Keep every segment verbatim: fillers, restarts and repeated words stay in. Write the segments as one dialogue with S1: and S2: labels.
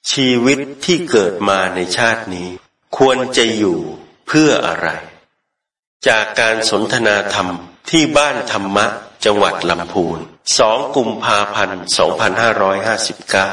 S1: ชีวิตที่เกิดมาในชาตินี้ควรจะอยู่เพื่ออะไรจากการสนทนาธรรมที่บ้านธรรมะจังหวัดลำพูนสองกุมภาพันธ์สองพันห้าร้อยห้าสิบเก้า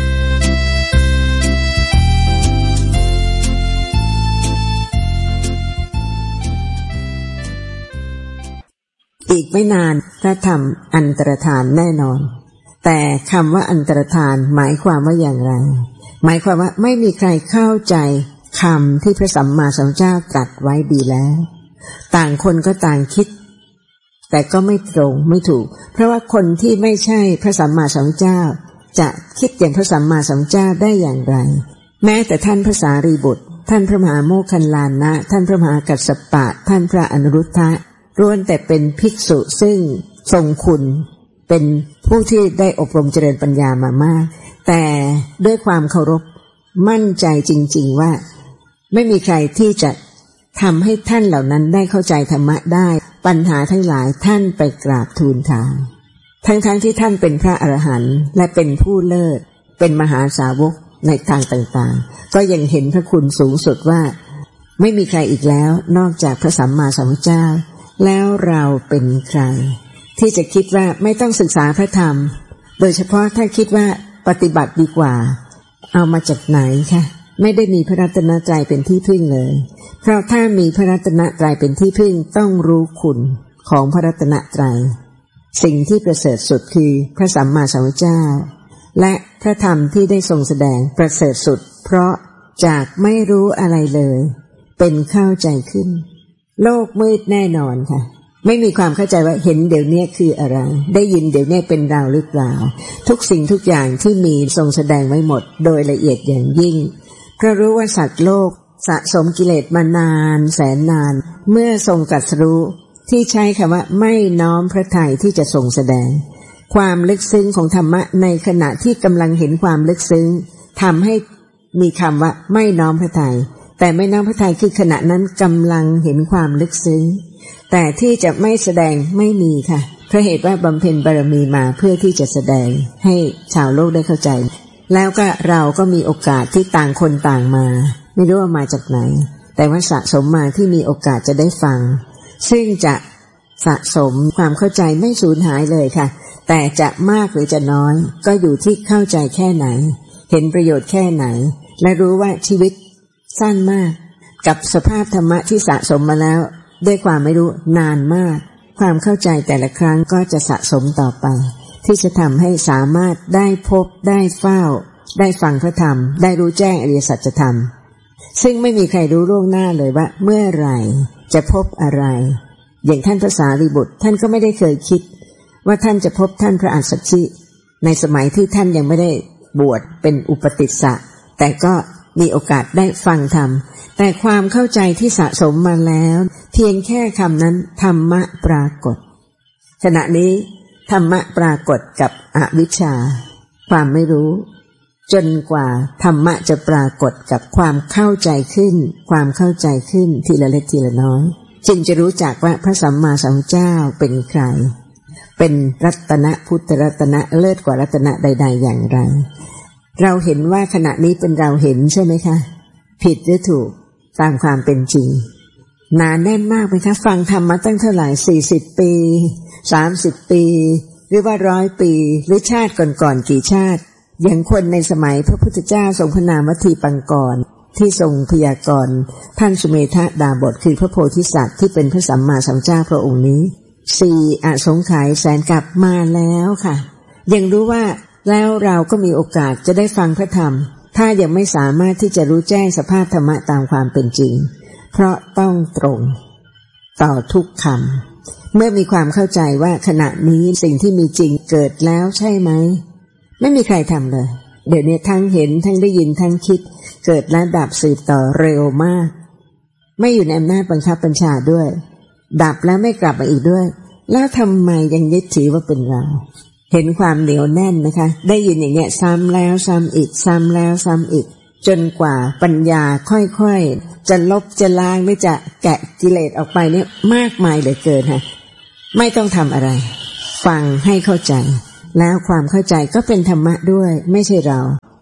S2: อีกไม่นานพระธรรมอันตรธานแน่นอนแต่คำว่าอันตรธานหมายความว่าอย่างไรหมายความว่าไม่มีใครเข้าใจคำที่พระสัมมาสัมพุทธเจ้าตรัสไว้ดีแล้วต่างคนก็ต่างคิดแต่ก็ไม่ตรงไม่ถูกเพราะว่าคนที่ไม่ใช่พระสัมมาสัมพุทธเจ้าจะคิดอย่างพระสัมมาสัมพุทธเจ้าได้อย่างไรแม้แต่ท่านพระสารีบุตรท่านพระมหาโมคคัลลานะท่านพระมหากัสสปะท่านพระอนุรุทธะล้วนแต่เป็นภิกษุซึ่งทรงคุณเป็นผู้ที่ได้อบรมเจริญปัญญามามากแต่ด้วยความเคารพมั่นใจจริงๆว่าไม่มีใครที่จะทำให้ท่านเหล่านั้นได้เข้าใจธรรมะได้ปัญหาทั้งหลายท่านไปกราบทูลถามทั้งๆ ท, ที่ท่านเป็นพระอรหันต์และเป็นผู้เลิศเป็นมหาสาวกในทางต่างๆก็ยังเห็นพระคุณสูงสุดว่าไม่มีใครอีกแล้วนอกจากพระสัมมาสัมพุทธเจ้าแล้วเราเป็นใครที่จะคิดว่าไม่ต้องศึกษาพระธรรมโดยเฉพาะถ้าคิดว่าปฏิบัติดีกว่าเอามาจากไหนคะไม่ได้มีพระรัตนตรัยเป็นที่พึ่งเลยเพราะถ้ามีพระรัตนตรัยเป็นที่พึ่งต้องรู้คุณของพระรัตนตรัยสิ่งที่ประเสริฐสุดคือพระสัมมาสัมพุทธเจ้าและพระธรรมที่ได้ทรงแสดงประเสริฐสุดเพราะจากไม่รู้อะไรเลยเป็นเข้าใจขึ้นโลกมืดแน่นอนค่ะไม่มีความเข้าใจว่าเห็นเดี๋ยวนี้คืออะไรได้ยินเดี๋ยวนี้เป็นเราหรือเปล่าทุกสิ่งทุกอย่างที่มีทรงแสดงไว้หมดโดยละเอียดอย่างยิ่งเพราะรู้ว่าสัตว์โลกสะสมกิเลสมานานแสนนานเมื่อทรงตรัสรู้ที่ใช้คำว่าไม่น้อมพระทัยที่จะทรงแสดงความลึกซึ้งของธรรมะในขณะที่กำลังเห็นความลึกซึ้งทำให้มีคำว่าไม่น้อมพระทัยแต่ไม่น้อมพระทัยคือขณะนั้นกำลังเห็นความลึกซึ้งแต่ที่จะไม่แสดงไม่มีค่ะเพราะเหตุว่าบำเพ็ญบารมีมาเพื่อที่จะแสดงให้ชาวโลกได้เข้าใจแล้วก็เราก็มีโอกาสที่ต่างคนต่างมาไม่รู้ว่ามาจากไหนแต่ว่าสะสมมาที่มีโอกาสจะได้ฟังซึ่งจะสะสมความเข้าใจไม่สูญหายเลยค่ะแต่จะมากหรือจะน้อยก็อยู่ที่เข้าใจแค่ไหนเห็นประโยชน์แค่ไหนและรู้ว่าชีวิตสั้นมากกับสภาพธรรมะที่สะสมมาแล้วด้วยความไม่รู้นานมากความเข้าใจแต่ละครั้งก็จะสะสมต่อไปที่จะทำให้สามารถได้พบได้เฝ้าได้ฟังพระธรรมได้รู้แจ้งอริยสัจธรรมซึ่งไม่มีใครรู้ล่วงหน้าเลยว่าเมื่อไหร่จะพบอะไรอย่างท่านพระสารีบุตรท่านก็ไม่ได้เคยคิดว่าท่านจะพบท่านพระอัสสชิในสมัยที่ท่านยังไม่ได้บวชเป็นอุปติสสะแต่ก็มีโอกาสได้ฟังธรรมแต่ความเข้าใจที่สะสมมาแล้วเพียงแค่คำนั้นธรรมะปรากฏขณะนี้ธรรมะปรากฏกับอวิชชาความไม่รู้จนกว่าธรรมะจะปรากฏกับความเข้าใจขึ้นความเข้าใจขึ้นทีละเล็กทีละน้อยจึงจะรู้จักว่าพระสัมมาสัมพุทธเจ้าเป็นใครเป็นรัตนะพุทธรัตนะเลิศกว่ารัตนะใดๆอย่างไรเราเห็นว่าขณะนี้เป็นเราเห็นใช่ไหมคะผิดหรือถูกตามความเป็นจริงหนาแน่นมากไหมคะฟังธรรมมาตั้งเท่าไหร่สี่สิบปีสามสิบปีหรือว่าร้อยปีหรือชาติก่อนๆกี่ชาติอย่างคนในสมัยพระพุทธเจ้าทรงพระนามวัตถีปังกรที่ทรงพยากรณ์ท่านสุเมธดาบทคือพระโพธิสัตว์ที่เป็นพระสัมมาสัมพุทธเจ้าพระองค์นี้สี่อสงไขยแสนกับมาแล้วค่ะยังรู้ว่าแล้วเราก็มีโอกาสจะได้ฟังพระธรรมถ้ายังไม่สามารถที่จะรู้แจ้งสภาพธรรมะตามความเป็นจริงเพราะต้องตรงต่อทุกคำเมื่อมีความเข้าใจว่าขณะนี้สิ่งที่มีจริงเกิดแล้วใช่ไหมไม่มีใครทำเลยเดี๋ยวนี้ทั้งเห็นทั้งได้ยินทั้งคิดเกิดและดับสืบต่อเร็วมากไม่อยู่ในอำนาจบังคับบัญชาด้วยดับแล้วไม่กลับมาอีกด้วยแล้วทำไมยังยึดถือว่าเป็นเราเห็นความเหนียวแน่นนะคะได้ยินอย่างเงี้ยซ้ำแล้วซ้ำอีกซ้ำแล้วซ้ำอีกจนกว่าปัญญาค่อยๆจะลบจะล้างหรือจะแกะกิเลสออกไปเนี่ยมากมายเหลือเกินค่ะไม่ต้องทำอะไรฟังให้เข้าใจแล้วความเข้าใจก็เป็นธรรมะด้วยไม่ใช่เรา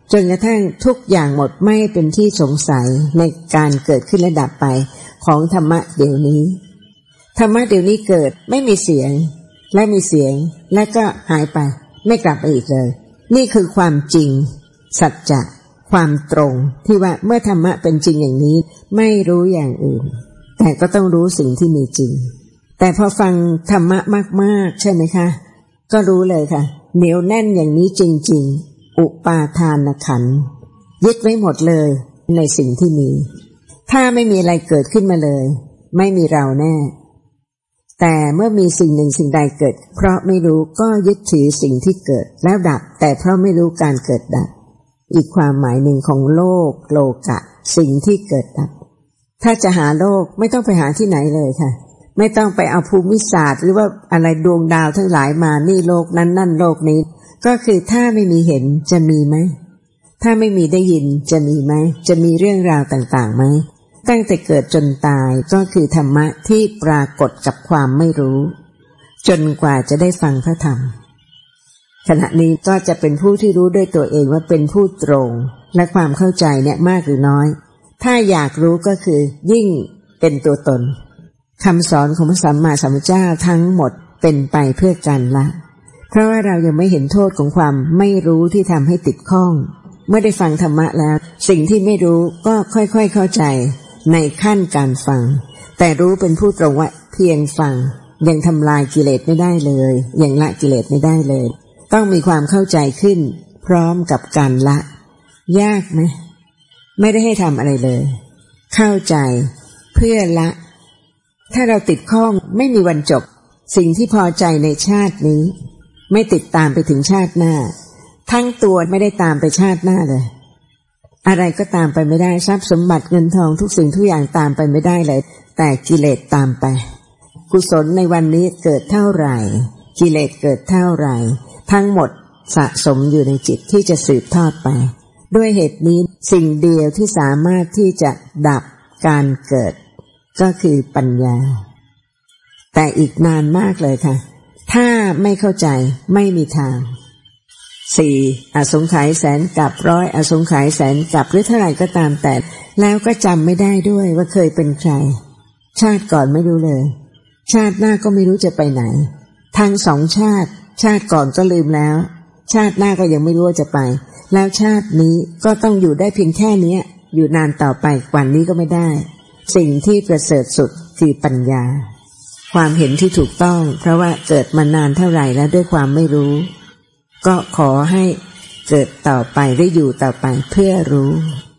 S2: จนกระทั่งทุกอย่างหมดไม่เป็นที่สงสัยในการเกิดขึ้นและดับไปของธรรมะเดี๋ยวนี้ธรรมะเดี๋ยวนี้เกิดไม่มีเสียงและมีเสียงและก็หายไปไม่กลับไปอีกเลยนี่คือความจริงสัจจะความตรงที่ว่าเมื่อธรรมะเป็นจริงอย่างนี้ไม่รู้อย่างอื่นแต่ก็ต้องรู้สิ่งที่มีจริงแต่พอฟังธรรมะมากๆใช่ไหมคะก็รู้เลยค่ะเหนียวแน่นอย่างนี้จริงๆอุปาทานขันธ์ยึดไว้หมดเลยในสิ่งที่มีถ้าไม่มีอะไรเกิดขึ้นมาเลยไม่มีเราแน่แต่เมื่อมีสิ่งหนึ่งสิ่งใดเกิดเพราะไม่รู้ก็ยึดถือสิ่งที่เกิดแล้วดับแต่เพราะไม่รู้การเกิดดับอีกความหมายหนึ่งของโลกโลกะสิ่งที่เกิดดับถ้าจะหาโลกไม่ต้องไปหาที่ไหนเลยค่ะไม่ต้องไปเอาภูมิศาสตร์หรือว่าอะไรดวงดาวทั้งหลายมานี่โลกนั้นนั่นโลกนี้ก็คือถ้าไม่มีเห็นจะมีไหมถ้าไม่มีได้ยินจะมีไหมจะมีเรื่องราวต่างๆไหมตั้งแต่เกิดจนตายก็คือธรรมะที่ปรากฏกับความไม่รู้จนกว่าจะได้ฟังพระธรรมขณะนี้ก็จะเป็นผู้ที่รู้ด้วยตัวเองว่าเป็นผู้ตรงและความเข้าใจเนี่ยมากหรือน้อยถ้าอยากรู้ก็คือยิ่งเป็นตัวตนคำสอนของพระสัมมาสัมพุทธเจ้าทั้งหมดเป็นไปเพื่อการละเพราะว่าเรายังไม่เห็นโทษของความไม่รู้ที่ทำให้ติดข้องเมื่อได้ฟังธรรมะแล้วสิ่งที่ไม่รู้ก็ค่อยๆเข้าใจในขั้นการฟังแต่รู้เป็นผู้ตรงว่าเพียงฟังยังทำลายกิเลสไม่ได้เลยยังละกิเลสไม่ได้เลยต้องมีความเข้าใจขึ้นพร้อมกับการละยากไหมไม่ได้ให้ทำอะไรเลยเข้าใจเพื่อละถ้าเราติดข้องไม่มีวันจบสิ่งที่พอใจในชาตินี้ไม่ติดตามไปถึงชาติหน้าทั้งตัวไม่ได้ตามไปชาติหน้าเลยอะไรก็ตามไปไม่ได้ทรัพย์สมบัติเงินทองทุกสิ่งทุกอย่างตามไปไม่ได้เลยแต่กิเลสตามไปกุศลในวันนี้เกิดเท่าไหร่กิเลสเกิดเท่าไหร่ทั้งหมดสะสมอยู่ในจิตที่จะสืบทอดไปด้วยเหตุนี้สิ่งเดียวที่สามารถที่จะดับการเกิดก็คือปัญญาแต่อีกนานมากเลยค่ะถ้าไม่เข้าใจไม่มีทางสี่อสงไขยแสนกับร้อยอสงไขยแสนกับหรือเท่าไหร่ก็ตามแต่แล้วก็จำไม่ได้ด้วยว่าเคยเป็นใครชาติก่อนไม่รู้เลยชาติหน้าก็ไม่รู้จะไปไหนทั้งสองชาติชาติก่อนก็ลืมแล้วชาติหน้าก็ยังไม่รู้ว่าจะไปแล้วชาตินี้ก็ต้องอยู่ได้เพียงแค่นี้อยู่นานต่อไปกว่านี้ก็ไม่ได้สิ่งที่ประเสริฐสุดคือปัญญาความเห็นที่ถูกต้องเพราะว่าเกิดมานานเท่าไหร่แล้วด้วยความไม่รู้ก็ขอให้เกิดต่อไปได้อยู่ต่อไปเพื่อรู้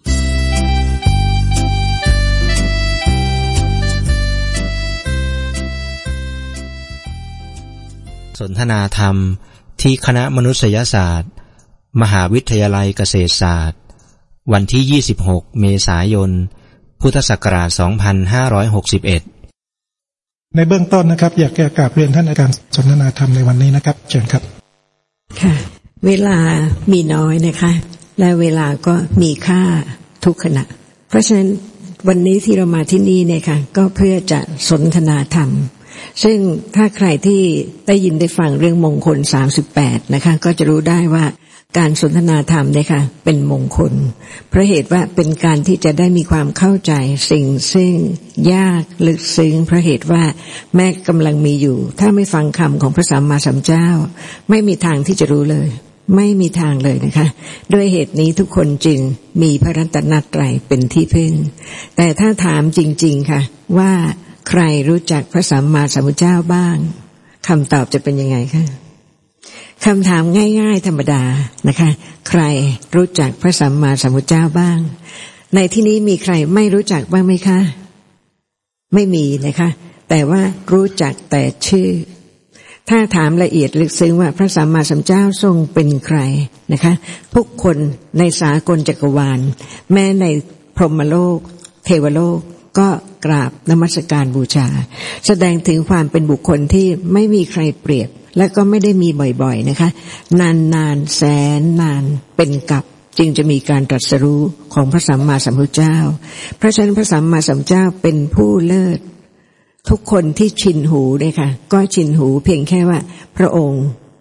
S3: สนทนาธรรมที่คณะมนุษยศาสตร์มหาวิทยาลัยเกษตรศาสตร์วันที่ยี่สิบหกเมษายนพุทธศักราชสองพันห้าร้อยหกสิบเอ็ด
S4: ในเบื้องต้นนะครับอยากจะกราบเรียนท่านอาจารย์สนทนาธรรมในวันนี้นะครับเชิญครับ
S2: ค่ะเวลามีน้อยนะคะและเวลาก็มีค่าทุกขณะเพราะฉะนั้นวันนี้ที่เรามาที่นี่เนี่ยค่ะก็เพื่อจะสนทนาธรรมซึ่งถ้าใครที่ได้ยินได้ฟังเรื่องมงคลสามสิบแปดนะคะก็จะรู้ได้ว่าการสนทนาธรรมเนี่ยค่ะเป็นมงคลเพราะเหตุว่าเป็นการที่จะได้มีความเข้าใจสิ่งซึ่งยากลึกซึ้งเพราะเหตุว่าแม้กำลังมีอยู่ถ้าไม่ฟังคำของพระสัมมาสัมพุทธเจ้าไม่มีทางที่จะรู้เลยไม่มีทางเลยนะคะด้วยเหตุนี้ทุกคนจึงมีพระรัตนตรัยเป็นที่พึ่งแต่ถ้าถามจริงๆค่ะว่าใครรู้จักพระสัมมาสัมพุทธเจ้าบ้างคำตอบจะเป็นยังไงคะคำถามง่ายๆธรรมดานะคะใครรู้จักพระสัมมาสัมพุทธเจ้าบ้างในที่นี้มีใครไม่รู้จักบ้างไหมคะไม่มีนะคะแต่ว่ารู้จักแต่ชื่อถ้าถามละเอียดลึกซึ้งว่าพระสัมมาสัมพุทธเจ้าทรงเป็นใครนะคะทุกคนในสากลจักรวาลแม้ในพรหมโลกเทวโลกก็กราบนมัสการบูชาแสดงถึงความเป็นบุคคลที่ไม่มีใครเปรียบและก็ไม่ได้มีบ่อยๆนะคะนานๆแสนนานเป็นกับจึงจะมีการตรัสรู้ของพระสัมมาสัมพุทธเจ้าเพราะฉะนั้นพระสัมมาสัมพุทธเจ้าเป็นผู้เลิศทุกคนที่ชินหูเลยค่ะก็ชินหูเพียงแค่ว่าพระองค์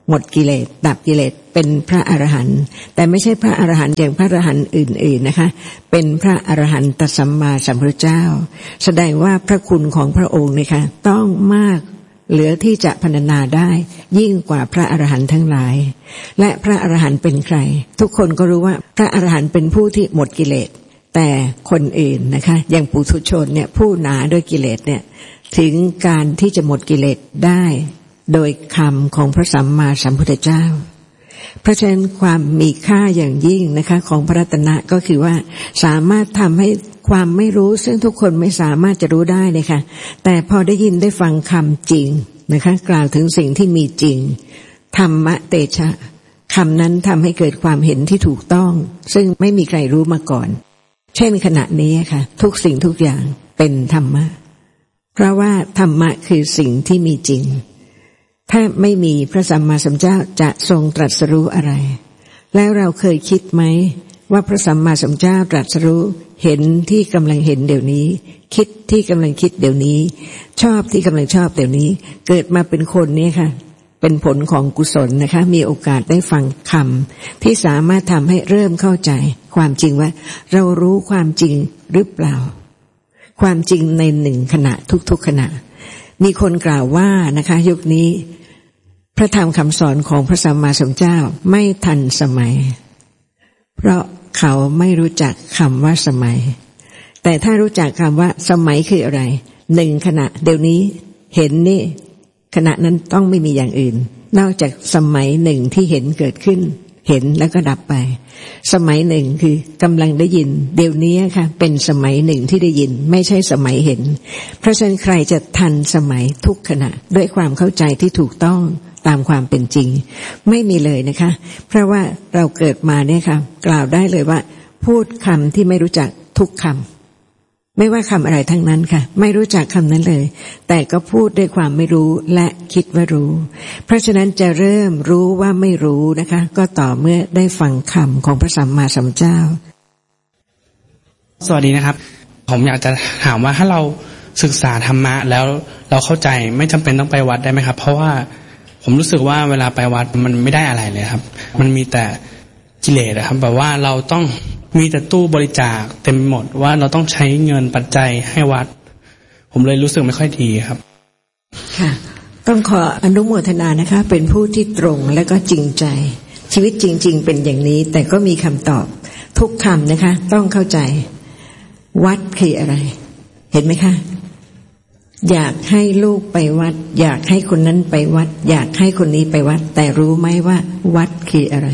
S2: หมดกิเลสดับกิเลสเป็นพระอรหันต์แต่ไม่ใช่พระอรหันต์อย่างพระอรหันต์อื่นๆนะคะเป็นพระอรหันตสัมมาสัมพุทธเจ้าแสดงว่าพระคุณของพระองค์นะคะต้องมากเหลือที่จะพรรณนาได้ยิ่งกว่าพระอรหันต์ทั้งหลายและพระอรหันต์เป็นใครทุกคนก็รู้ว่าพระอรหันต์เป็นผู้ที่หมดกิเลสแต่คนอื่นนะคะอย่างปุถุชนเนี่ยผู้หนาด้วยกิเลสเนี่ยถึงการที่จะหมดกิเลสได้โดยคำของพระสัมมาสัมพุทธเจ้าเพราะฉะนั้นความมีค่าอย่างยิ่งนะคะของพระรัตนะก็คือว่าสามารถทำให้ความไม่รู้ซึ่งทุกคนไม่สามารถจะรู้ได้เลยค่ะแต่พอได้ยินได้ฟังคำจริงนะคะกล่าวถึงสิ่งที่มีจริงธรรมะเตชะคำนั้นทำให้เกิดความเห็นที่ถูกต้องซึ่งไม่มีใครรู้มาก่อนเช่นขณะนี้ค่ะทุกสิ่งทุกอย่างเป็นธรรมะเพราะว่าธรรมะคือสิ่งที่มีจริงถ้าไม่มีพระสัมมาสัมพุทธเจ้าจะทรงตรัสรู้อะไรแล้วเราเคยคิดไหมว่าพระสัมมาสัมพุทธเจ้าตรัสรู้เห็นที่กำลังเห็นเดี๋ยวนี้คิดที่กำลังคิดเดี๋ยวนี้ชอบที่กำลังชอบเดี๋ยวนี้เกิดมาเป็นคนนี้ค่ะเป็นผลของกุศลนะคะมีโอกาสได้ฟังคำที่สามารถทำให้เริ่มเข้าใจความจริงว่าเรารู้ความจริงหรือเปล่าความจริงในหนึ่งขณะทุกๆขณะมีคนกล่าวว่านะคะยุคนี้พระธรรมคำสอนของพระสัมมาสัมพุทธเจ้าไม่ทันสมัยเพราะเขาไม่รู้จักคำว่าสมัยแต่ถ้ารู้จักคำว่าสมัยคืออะไรหนึ่งขณะเดี๋ยวนี้เห็นนี่ขณะนั้นต้องไม่มีอย่างอื่นนอกจากสมัยหนึ่งที่เห็นเกิดขึ้นเห็นแล้วก็ดับไปสมัยหนึ่งคือกำลังได้ยินเดี๋ยวนี้ค่ะเป็นสมัยหนึ่งที่ได้ยินไม่ใช่สมัยเห็นเพราะฉะนั้นใครจะทันสมัยทุกขณะด้วยความเข้าใจที่ถูกต้องตามความเป็นจริงไม่มีเลยนะคะเพราะว่าเราเกิดมาเนี่ยค่ะกล่าวได้เลยว่าพูดคำที่ไม่รู้จักทุกคำไม่ว่าคำอะไรทั้งนั้นค่ะไม่รู้จักคำนั้นเลยแต่ก็พูดด้วยความไม่รู้และคิดว่ารู้เพราะฉะนั้นจะเริ่มรู้ว่าไม่รู้นะคะก็ต่อเมื่อได้ฟังคำของพระสัมมาสัมพุทธเจ้า
S5: สวัสดีนะครับผมอยากจะถามว่าถ้าเราศึกษาธรรมะแล้วเราเข้าใจไม่จำเป็นต้องไปวัดได้ไหมครับเพราะว่าผมรู้สึกว่าเวลาไปวัดมันไม่ได้อะไรเลยครับมันมีแต่กิเลสครับแบบว่าเราต้องมีแต่ตู้บริจาคเต็มหมดว่าเราต้องใช้เงินปัจจัยให้วัดผมเลยรู้สึกไม่ค่อยดีครับ
S2: ค่ะต้องขออนุโมทนานะคะเป็นผู้ที่ตรงและก็จริงใจชีวิตจริงๆเป็นอย่างนี้แต่ก็มีคำตอบทุกคำนะคะต้องเข้าใจวัดคืออะไรเห็นไหมคะอยากให้ลูกไปวัดอยากให้คนนั้นไปวัดอยากให้คนนี้ไปวัดแต่รู้ไหมว่าวัดคืออะไร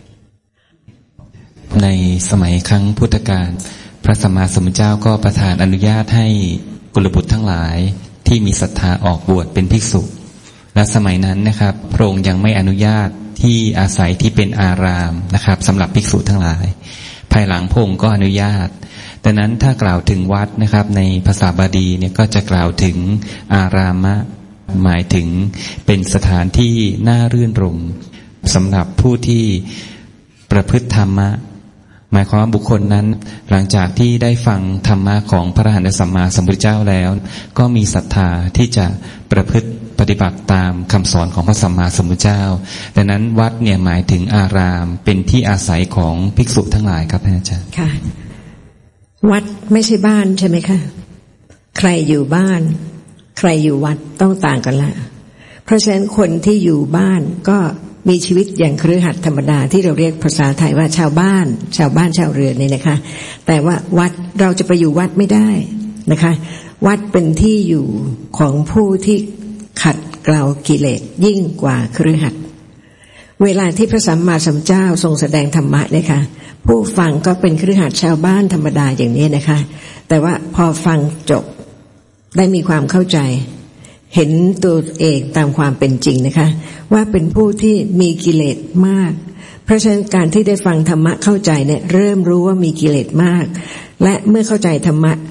S6: ในสมัยครั้งพุทธกาลพระสัมมาสัมพุทธเจ้าก็ประทานอนุญาตให้กุลบุตรทั้งหลายที่มีศรัทธาออกบวชเป็นภิกษุและสมัยนั้นนะครับพระองค์ยังไม่อนุญาตที่อาศัยที่เป็นอารามนะครับสำหรับภิกษุทั้งหลายภายหลังพระองค์ก็อนุญาตดังนั้นถ้ากล่าวถึงวัดนะครับในภาษาบาลีเนี่ยก็จะกล่าวถึงอารามะหมายถึงเป็นสถานที่น่ารื่นรมย์สำหรับผู้ที่ประพฤติธรรมะหมายความว่าบุคคลนั้นหลังจากที่ได้ฟังธรรมะของพระอรหันตสัมมาสัมพุทธเจ้าแล้วก็มีศรัทธาที่จะประพฤติปฏิบัติตามคำสอนของพระสัมมาสัมพุทธเจ้าดังนั้นวัดเนี่ยหมายถึงอารามเป็นที่อาศัยของภิกษุทั้งหลายครับอาจารย์
S2: ค่ะวัดไม่ใช่บ้านใช่ไหมคะใครอยู่บ้านใครอยู่วัดต้องต่างกันละเพราะฉะนั้นคนที่อยู่บ้านก็มีชีวิตอย่างคฤหัสถ์ธรรมดาที่เราเรียกภาษาไทยว่าชาวบ้านชาวบ้านชาวเรือนนี่นะคะแต่ว่าวัดเราจะไปอยู่วัดไม่ได้นะคะวัดเป็นที่อยู่ของผู้ที่ขัดเกลากิเลสยิ่งกว่าคฤหัสถ์เวลาที่พระสัมมาสัมพุทธเจ้าทรงแสดงธรรมะเนี่ยค่ะผู้ฟังก็เป็นคฤหัสถ์ชาวบ้านธรรมดาอย่างนี้นะคะแต่ว่าพอฟังจบได้มีความเข้าใจเห็นตัวเองตามความเป็นจริงนะคะว่าเป็นผู้ที่มีกิเลสมากเพราะฉะนั้นการที่ได้ฟังธรรมะเข้าใจเนี่ยเริ่มรู้ว่ามีกิเลสมากและเมื่อเข้าใจธรรมะ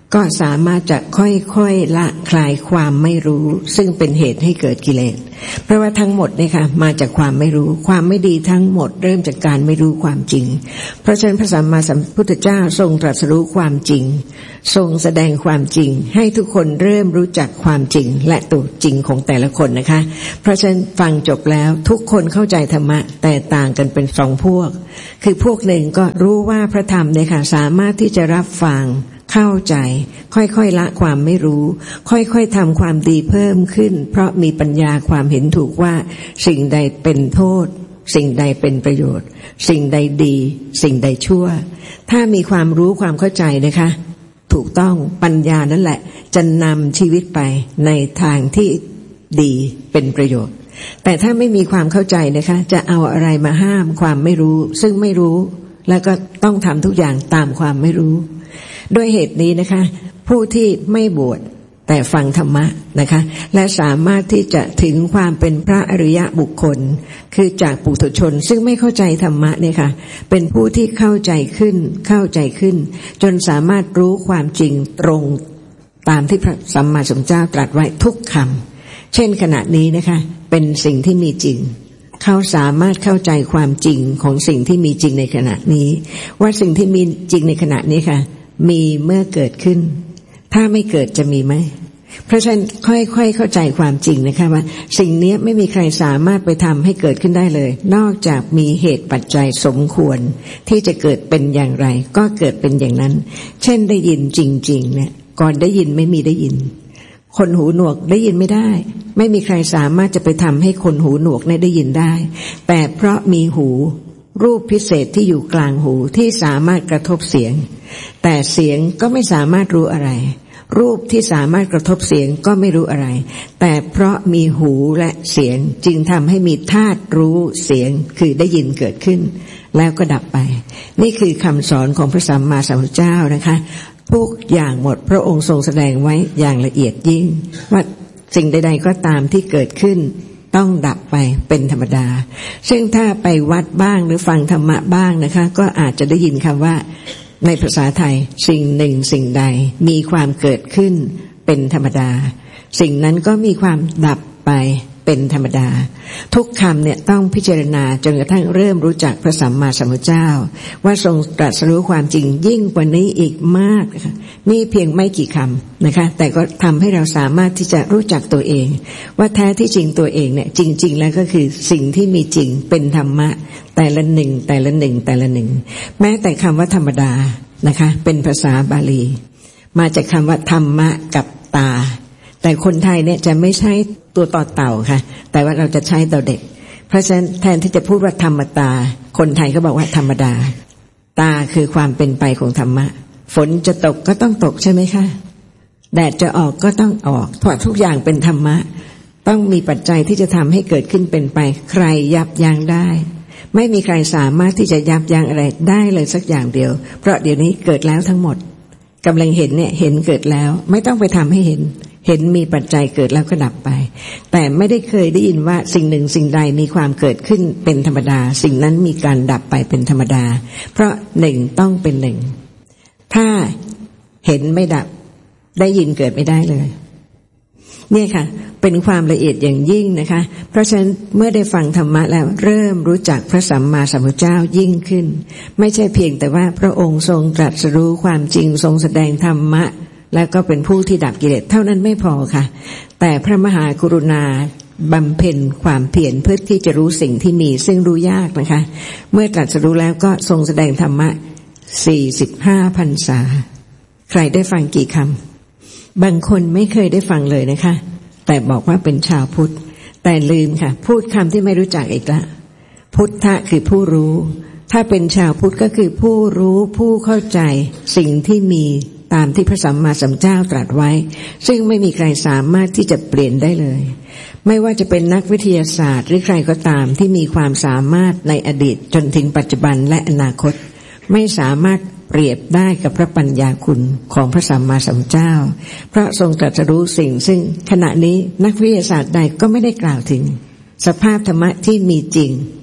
S2: ก็สามารถจะค่อยๆละคลายความไม่รู้ซึ่งเป็นเหตุให้เกิดกิเลสเพราะว่าทั้งหมดเนี่ยค่ะมาจากความไม่รู้ความไม่ดีทั้งหมดเริ่มจากการไม่รู้ความจริงเพราะฉะนั้นพระสัมมาสัมพุทธเจ้าทรงตรัสรู้ความจริงทรงแสดงความจริงให้ทุกคนเริ่มรู้จักความจริงและตัวจริงของแต่ละคนนะคะเพราะฉะนั้นฟังจบแล้วทุกคนเข้าใจธรรมะแต่ต่างกันเป็นสองพวกคือพวกหนึ่งก็รู้ว่าพระธรรมเนี่ยค่ะสามารถที่จะรับฟังเข้าใจค่อยๆละความไม่รู้ค่อยๆทำความดีเพิ่มขึ้นเพราะมีปัญญาความเห็นถูกว่าสิ่งใดเป็นโทษสิ่งใดเป็นประโยชน์สิ่งใดดีสิ่งใดชั่วถ้ามีความรู้ความเข้าใจนะคะถูกต้องปัญญานั่นแหละจะนำชีวิตไปในทางที่ดีเป็นประโยชน์แต่ถ้าไม่มีความเข้าใจนะคะจะเอาอะไรมาห้ามความไม่รู้ซึ่งไม่รู้แล้วก็ต้องทำทุกอย่างตามความไม่รู้ด้วยเหตุนี้นะคะผู้ที่ไม่บวชแต่ฟังธรรมะนะคะและสามารถที่จะถึงความเป็นพระอริยบุคคลคือจากปุถุชนซึ่งไม่เข้าใจธรรมะเนี่ยค่ะเป็นผู้ที่เข้าใจขึ้นเข้าใจขึ้นจนสามารถรู้ความจริงตรงตามที่พระสัมมาสัมพุทธเจ้าตรัสไว้ทุกคำเช่นขณะนี้นะคะเป็นสิ่งที่มีจริงเขาสามารถเข้าใจความจริงของสิ่งที่มีจริงในขณะนี้ว่าสิ่งที่มีจริงในขณะนี้ค่ะมีเมื่อเกิดขึ้นถ้าไม่เกิดจะมีไหมเพราะฉะนั้นค่อยๆเข้าใจความจริงนะคะว่าสิ่งนี้ไม่มีใครสามารถไปทำให้เกิดขึ้นได้เลยนอกจากมีเหตุปัจจัยสมควรที่จะเกิดเป็นอย่างไรก็เกิดเป็นอย่างนั้นเช่นได้ยินจริงๆเนี่ยก่อนได้ยินไม่มีได้ยินคนหูหนวกได้ยินไม่ได้ไม่มีใครสามารถจะไปทำให้คนหูหนวกได้ยินได้แต่เพราะมีหูรูปพิเศษที่อยู่กลางหูที่สามารถกระทบเสียงแต่เสียงก็ไม่สามารถรู้อะไรรูปที่สามารถกระทบเสียงก็ไม่รู้อะไรแต่เพราะมีหูและเสียงจึงทำให้มีธาตุรู้เสียงคือได้ยินเกิดขึ้นแล้วก็ดับไปนี่คือคำสอนของพระสัมมาสัมพุทธเจ้านะคะทุกอย่างหมดพระองค์ทรงแสดงไว้อย่างละเอียดยิ่งว่าสิ่งใดๆก็ตามที่เกิดขึ้นต้องดับไปเป็นธรรมดาซึ่งถ้าไปวัดบ้างหรือฟังธรรมะบ้างนะคะก็อาจจะได้ยินคำว่าในภาษาไทยสิ่งหนึ่งสิ่งใดมีความเกิดขึ้นเป็นธรรมดาสิ่งนั้นก็มีความดับไปเป็นธรรมดาทุกคำเนี่ยต้องพิจารณาจนกระทั่งเริ่มรู้จักพระสัมมาสัมพุทธเจ้าว่าทรงตรัสรู้ความจริงยิ่งกว่านี้อีกมากนะคะนี่เพียงไม่กี่คำนะคะแต่ก็ทำให้เราสามารถที่จะรู้จักตัวเองว่าแท้ที่จริงตัวเองเนี่ยจริงๆแล้วก็คือสิ่งที่มีจริงเป็นธรรมะแต่ละหนึ่งแต่ละหนึ่งแต่ละหนึ่งแม้แต่คำว่าธรรมดานะคะเป็นภาษาบาลีมาจากคำว่าธรรมะกับตาแต่คนไทยเนี่ยจะไม่ใช้ตัวต่อเต่าค่ะแต่ว่าเราจะใช้ต่อเด็กเพราะฉะนั้นแทนที่จะพูดว่าธรรมตาคนไทยก็บอกว่าธรรมดาตาคือความเป็นไปของธรรมะฝนจะตกก็ต้องตกใช่ไหมคะแดดจะออกก็ต้องออกเพราะทุกอย่างเป็นธรรมะต้องมีปัจจัยที่จะทำให้เกิดขึ้นเป็นไปใครยับยั้งได้ไม่มีใครสามารถที่จะยับยั้งอะไรได้เลยสักอย่างเดียวเพราะเดี๋ยวนี้เกิดแล้วทั้งหมดกำลังเห็นเนี่ยเห็นเกิดแล้วไม่ต้องไปทำให้เห็นเห็นมีปัจจัยเกิดแล้วก็ดับไปแต่ไม่ได้เคยได้ยินว่าสิ่งหนึ่งสิ่งใดมีความเกิดขึ้นเป็นธรรมดาสิ่งนั้นมีการดับไปเป็นธรรมดาเพราะหนึ่งต้องเป็นหนึ่งถ้าเห็นไม่ดับได้ยินเกิดไม่ได้เลยเนี่ยค่ะเป็นความละเอียดอย่างยิ่งนะคะเพราะฉะนั้นเมื่อได้ฟังธรรมะแล้วเริ่มรู้จักพระสัมมาสัมพุทธเจ้ายิ่งขึ้นไม่ใช่เพียงแต่ว่าพระองค์ทรงตรัสรู้ความจริงทรงแสดงธรรมะแล้วก็เป็นผู้ที่ดับกิเลสเท่านั้นไม่พอค่ะแต่พระมหากรุณาบำเพ็ญความเพียรเพื่อที่จะรู้สิ่งที่มีซึ่งรู้ยากนะคะเมื่อตรัสรู้แล้วก็ทรงแสดงธรรมะสี่สิบห้าพรรษาใครได้ฟังกี่คำบางคนไม่เคยได้ฟังเลยนะคะแต่บอกว่าเป็นชาวพุทธแต่ลืมค่ะพูดคำที่ไม่รู้จักอีกละพุทธะคือผู้รู้ถ้าเป็นชาวพุทธก็คือผู้รู้ผู้เข้าใจสิ่งที่มีตามที่พระสัมมาสัมพุทธเจ้าตรัสไว้ซึ่งไม่มีใครสามารถที่จะเปลี่ยนได้เลยไม่ว่าจะเป็นนักวิทยาศาสตร์หรือใครก็ตามที่มีความสามารถในอดีตจนถึงปัจจุบันและอนาคตไม่สามารถเปรียบได้กับพระปัญญาคุณของพระสัมมาสัมพุทธเจ้าเพราะทรงตรัสรู้สิ่งซึ่งขณะนี้นักวิทยาศาสตร์ใดก็ไม่ได้กล่าวถึงสภาพธรรมะที่มีจริง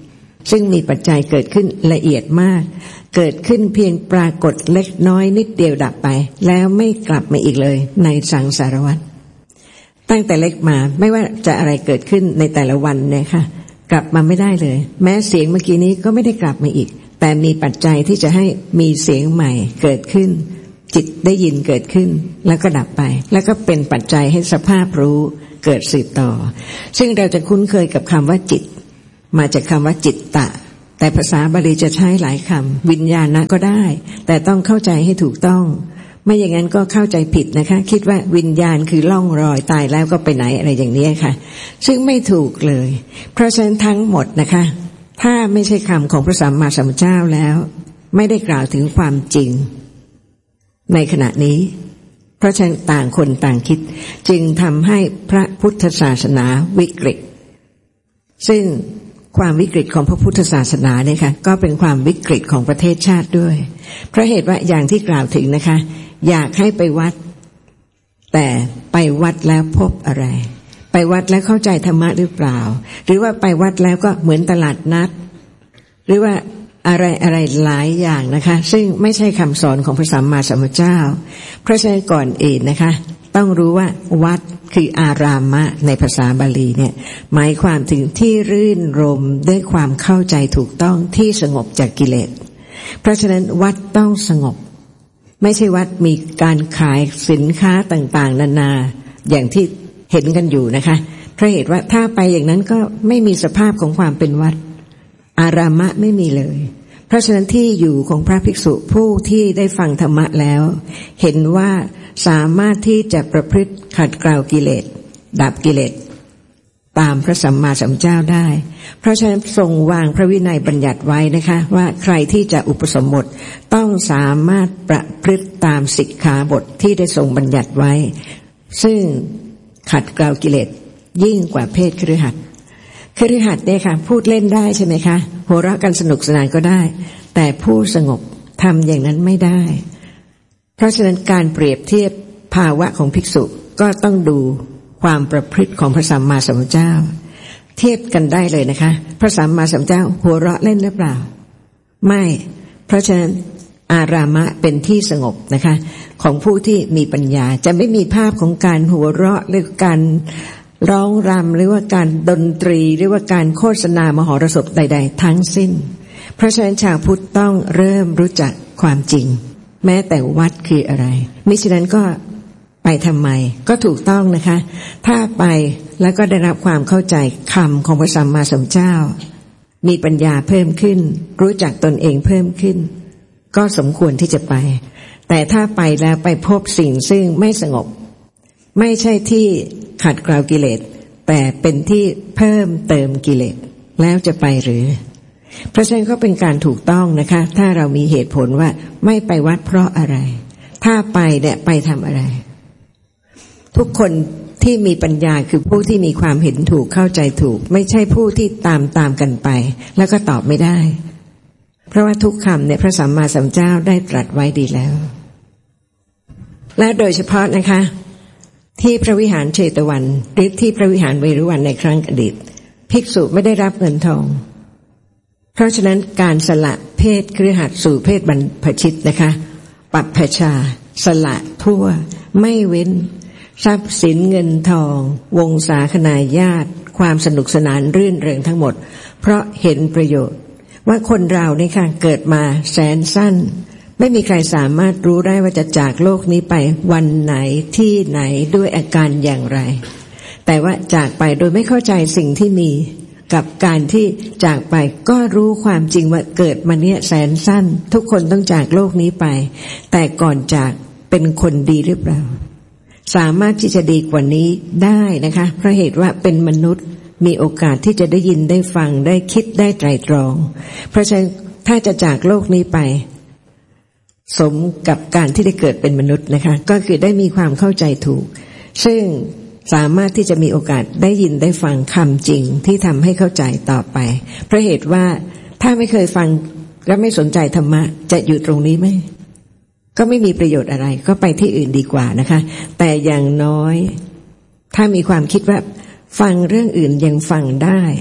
S2: ซึ่งมีปัจจัยเกิดขึ้นละเอียดมากเกิดขึ้นเพียงปรากฏเล็กน้อยนิดเดียวดับไปแล้วไม่กลับมาอีกเลยในสังสารวัฏตั้งแต่เล็กมาไม่ว่าจะอะไรเกิดขึ้นในแต่ละวันเนี่ยค่ะกลับมาไม่ได้เลยแม้เสียงเมื่อกี้นี้ก็ไม่ได้กลับมาอีกแต่มีปัจจัยที่จะให้มีเสียงใหม่เกิดขึ้นจิตได้ยินเกิดขึ้นแล้วก็ดับไปแล้วก็เป็นปัจจัยให้สภาพรู้เกิดสืบต่อซึ่งเราจะคุ้นเคยกับคำว่าจิตมาจากคำว่าจิตตะแต่ภาษาบาลีจะใช้หลายคำวิญญาณะก็ได้แต่ต้องเข้าใจให้ถูกต้องไม่อย่างนั้นก็เข้าใจผิดนะคะคิดว่าวิญญาณคือล่องรอยตายแล้วก็ไปไหนอะไรอย่างนี้ค่ะซึ่งไม่ถูกเลยเพราะฉะนั้นทั้งหมดนะคะถ้าไม่ใช่คำของพระสัมมาสัมพุทธเจ้าแล้วไม่ได้กล่าวถึงความจริงในขณะนี้เพราะฉะนั้นต่างคนต่างคิดจึงทำให้พระพุทธศาสนาวิกฤตซึ่งความวิกฤตของพระพุทธศาสนาเนี่ยค่ะก็เป็นความวิกฤตของประเทศชาติด้วยเพราะเหตุว่าอย่างที่กล่าวถึงนะคะอยากให้ไปวัดแต่ไปวัดแล้วพบอะไรไปวัดแล้วเข้าใจธรรมะหรือเปล่าหรือว่าไปวัดแล้วก็เหมือนตลาดนัดหรือว่าอะไรอะไรหลายอย่างนะคะซึ่งไม่ใช่คำสอนของพระสัมมาสัมพุทธเจ้าเพราะฉะนั้นก่อนอื่นนะคะต้องรู้ว่าวัดคืออารามะในภาษาบาลีเนี่ยหมายความถึงที่รื่นรมด้วยความเข้าใจถูกต้องที่สงบจากกิเลสเพราะฉะนั้นวัดต้องสงบไม่ใช่วัดมีการขายสินค้าต่างๆนานาอย่างที่เห็นกันอยู่นะคะเพราะเหตุว่าถ้าไปอย่างนั้นก็ไม่มีสภาพของความเป็นวัดอารามะไม่มีเลยเพราะฉะนั้นที่อยู่ของพระภิกษุผู้ที่ได้ฟังธรรมะแล้วเห็นว่าสามารถที่จะประพฤติขัดเกลากิเลสดับกิเลสตามพระสัมมาสัมพุทธเจ้าได้เพราะฉะนั้นทรงวางพระวินัยบัญญัติไว้นะคะว่าใครที่จะอุปสมบทต้องสามารถประพฤติตามสิกขาบทที่ได้ทรงบัญญัติไว้ซึ่งขัดเกลากิเลสยิ่งกว่าเพศคฤหัสถ์คฤหัสถ์เนี่ยค่ะพูดเล่นได้ใช่ไหมคะหัวเราะกันสนุกสนานก็ได้แต่ผู้สงบทำอย่างนั้นไม่ได้เพราะฉะนั้นการเปรียบเทียบภาวะของภิกษุก็ต้องดูความประพฤติของพระสัมมาสัมพุทธเจ้าเทียบกันได้เลยนะคะพระสัมมาสัมพุทธเจ้าหัวเราะเล่นหรือเปล่าไม่เพราะฉะนั้นอารามะเป็นที่สงบนะคะของผู้ที่มีปัญญาจะไม่มีภาพของการหัวเราะหรือการร้องรำหรือว่าการดนตรีหรือว่าการโฆษณามหรสพใดๆทั้งสิ้นเพราะฉะนั้นชาวพุทธต้องเริ่มรู้จักความจริงแม้แต่วัดคืออะไรมิฉะนั้นก็ไปทำไมก็ถูกต้องนะคะถ้าไปแล้วก็ได้รับความเข้าใจคำของพระสัมมาสัมพุทธเจ้ามีปัญญาเพิ่มขึ้นรู้จักตนเองเพิ่มขึ้นก็สมควรที่จะไปแต่ถ้าไปแล้วไปพบสิ่งซึ่งไม่สงบไม่ใช่ที่ขัดเกลากิเลสแต่เป็นที่เพิ่มเติมกิเลสแล้วจะไปหรือเพราะฉะนั้นก็เป็นการถูกต้องนะคะถ้าเรามีเหตุผลว่าไม่ไปวัดเพราะอะไรถ้าไปเนี่ยไปทำอะไรทุกคนที่มีปัญญาคือผู้ที่มีความเห็นถูกเข้าใจถูกไม่ใช่ผู้ที่ตามตามกันไปแล้วก็ตอบไม่ได้เพราะว่าทุกคำเนี่ยพระสัมมาสัมพุทธเจ้าได้ตรัสไว้ดีแล้วและโดยเฉพาะนะคะที่พระวิหารเชตวันหรือที่พระวิหารเวรุวันในครั้งอดีตภิกษุไม่ได้รับเงินทองเพราะฉะนั้นการสละเพศคฤหัสถ์สู่เพศบรรพชิตนะคะปัปพชาสละทั่วไม่เว้นทรัพย์สินเงินทองวงศาคณาญาติความสนุกสนานรื่นเริงทั้งหมดเพราะเห็นประโยชน์ว่าคนเราเนี่ยค่ะเกิดมาแสนสั้นไม่มีใครสามารถรู้ได้ว่าจะจากโลกนี้ไปวันไหนที่ไหนด้วยอาการอย่างไรแต่ว่าจากไปโดยไม่เข้าใจสิ่งที่มีกับการที่จากไปก็รู้ความจริงว่าเกิดมาเนี่ยแสนสั้นทุกคนต้องจากโลกนี้ไปแต่ก่อนจากเป็นคนดีหรือเปล่าสามารถที่จะดีกว่านี้ได้นะคะเพราะเหตุว่าเป็นมนุษย์มีโอกาสที่จะได้ยินได้ฟังได้คิดได้ไตร่ตรองเพราะฉะนั้นถ้าจะจากโลกนี้ไปสมกับการที่ได้เกิดเป็นมนุษย์นะคะก็คือได้มีความเข้าใจถูกซึ่งสามารถที่จะมีโอกาสได้ยินได้ฟังคำจริงที่ทำให้เข้าใจต่อไปเพราะเหตุว่าถ้าไม่เคยฟังและไม่สนใจธรรมะจะอยู่ตรงนี้ไหมก็ไม่มีประโยชน์อะไรก็ไปที่อื่นดีกว่านะคะแต่อย่างน้อยถ้ามีความคิดว่าฟังเรื่องอื่นยังฟังได้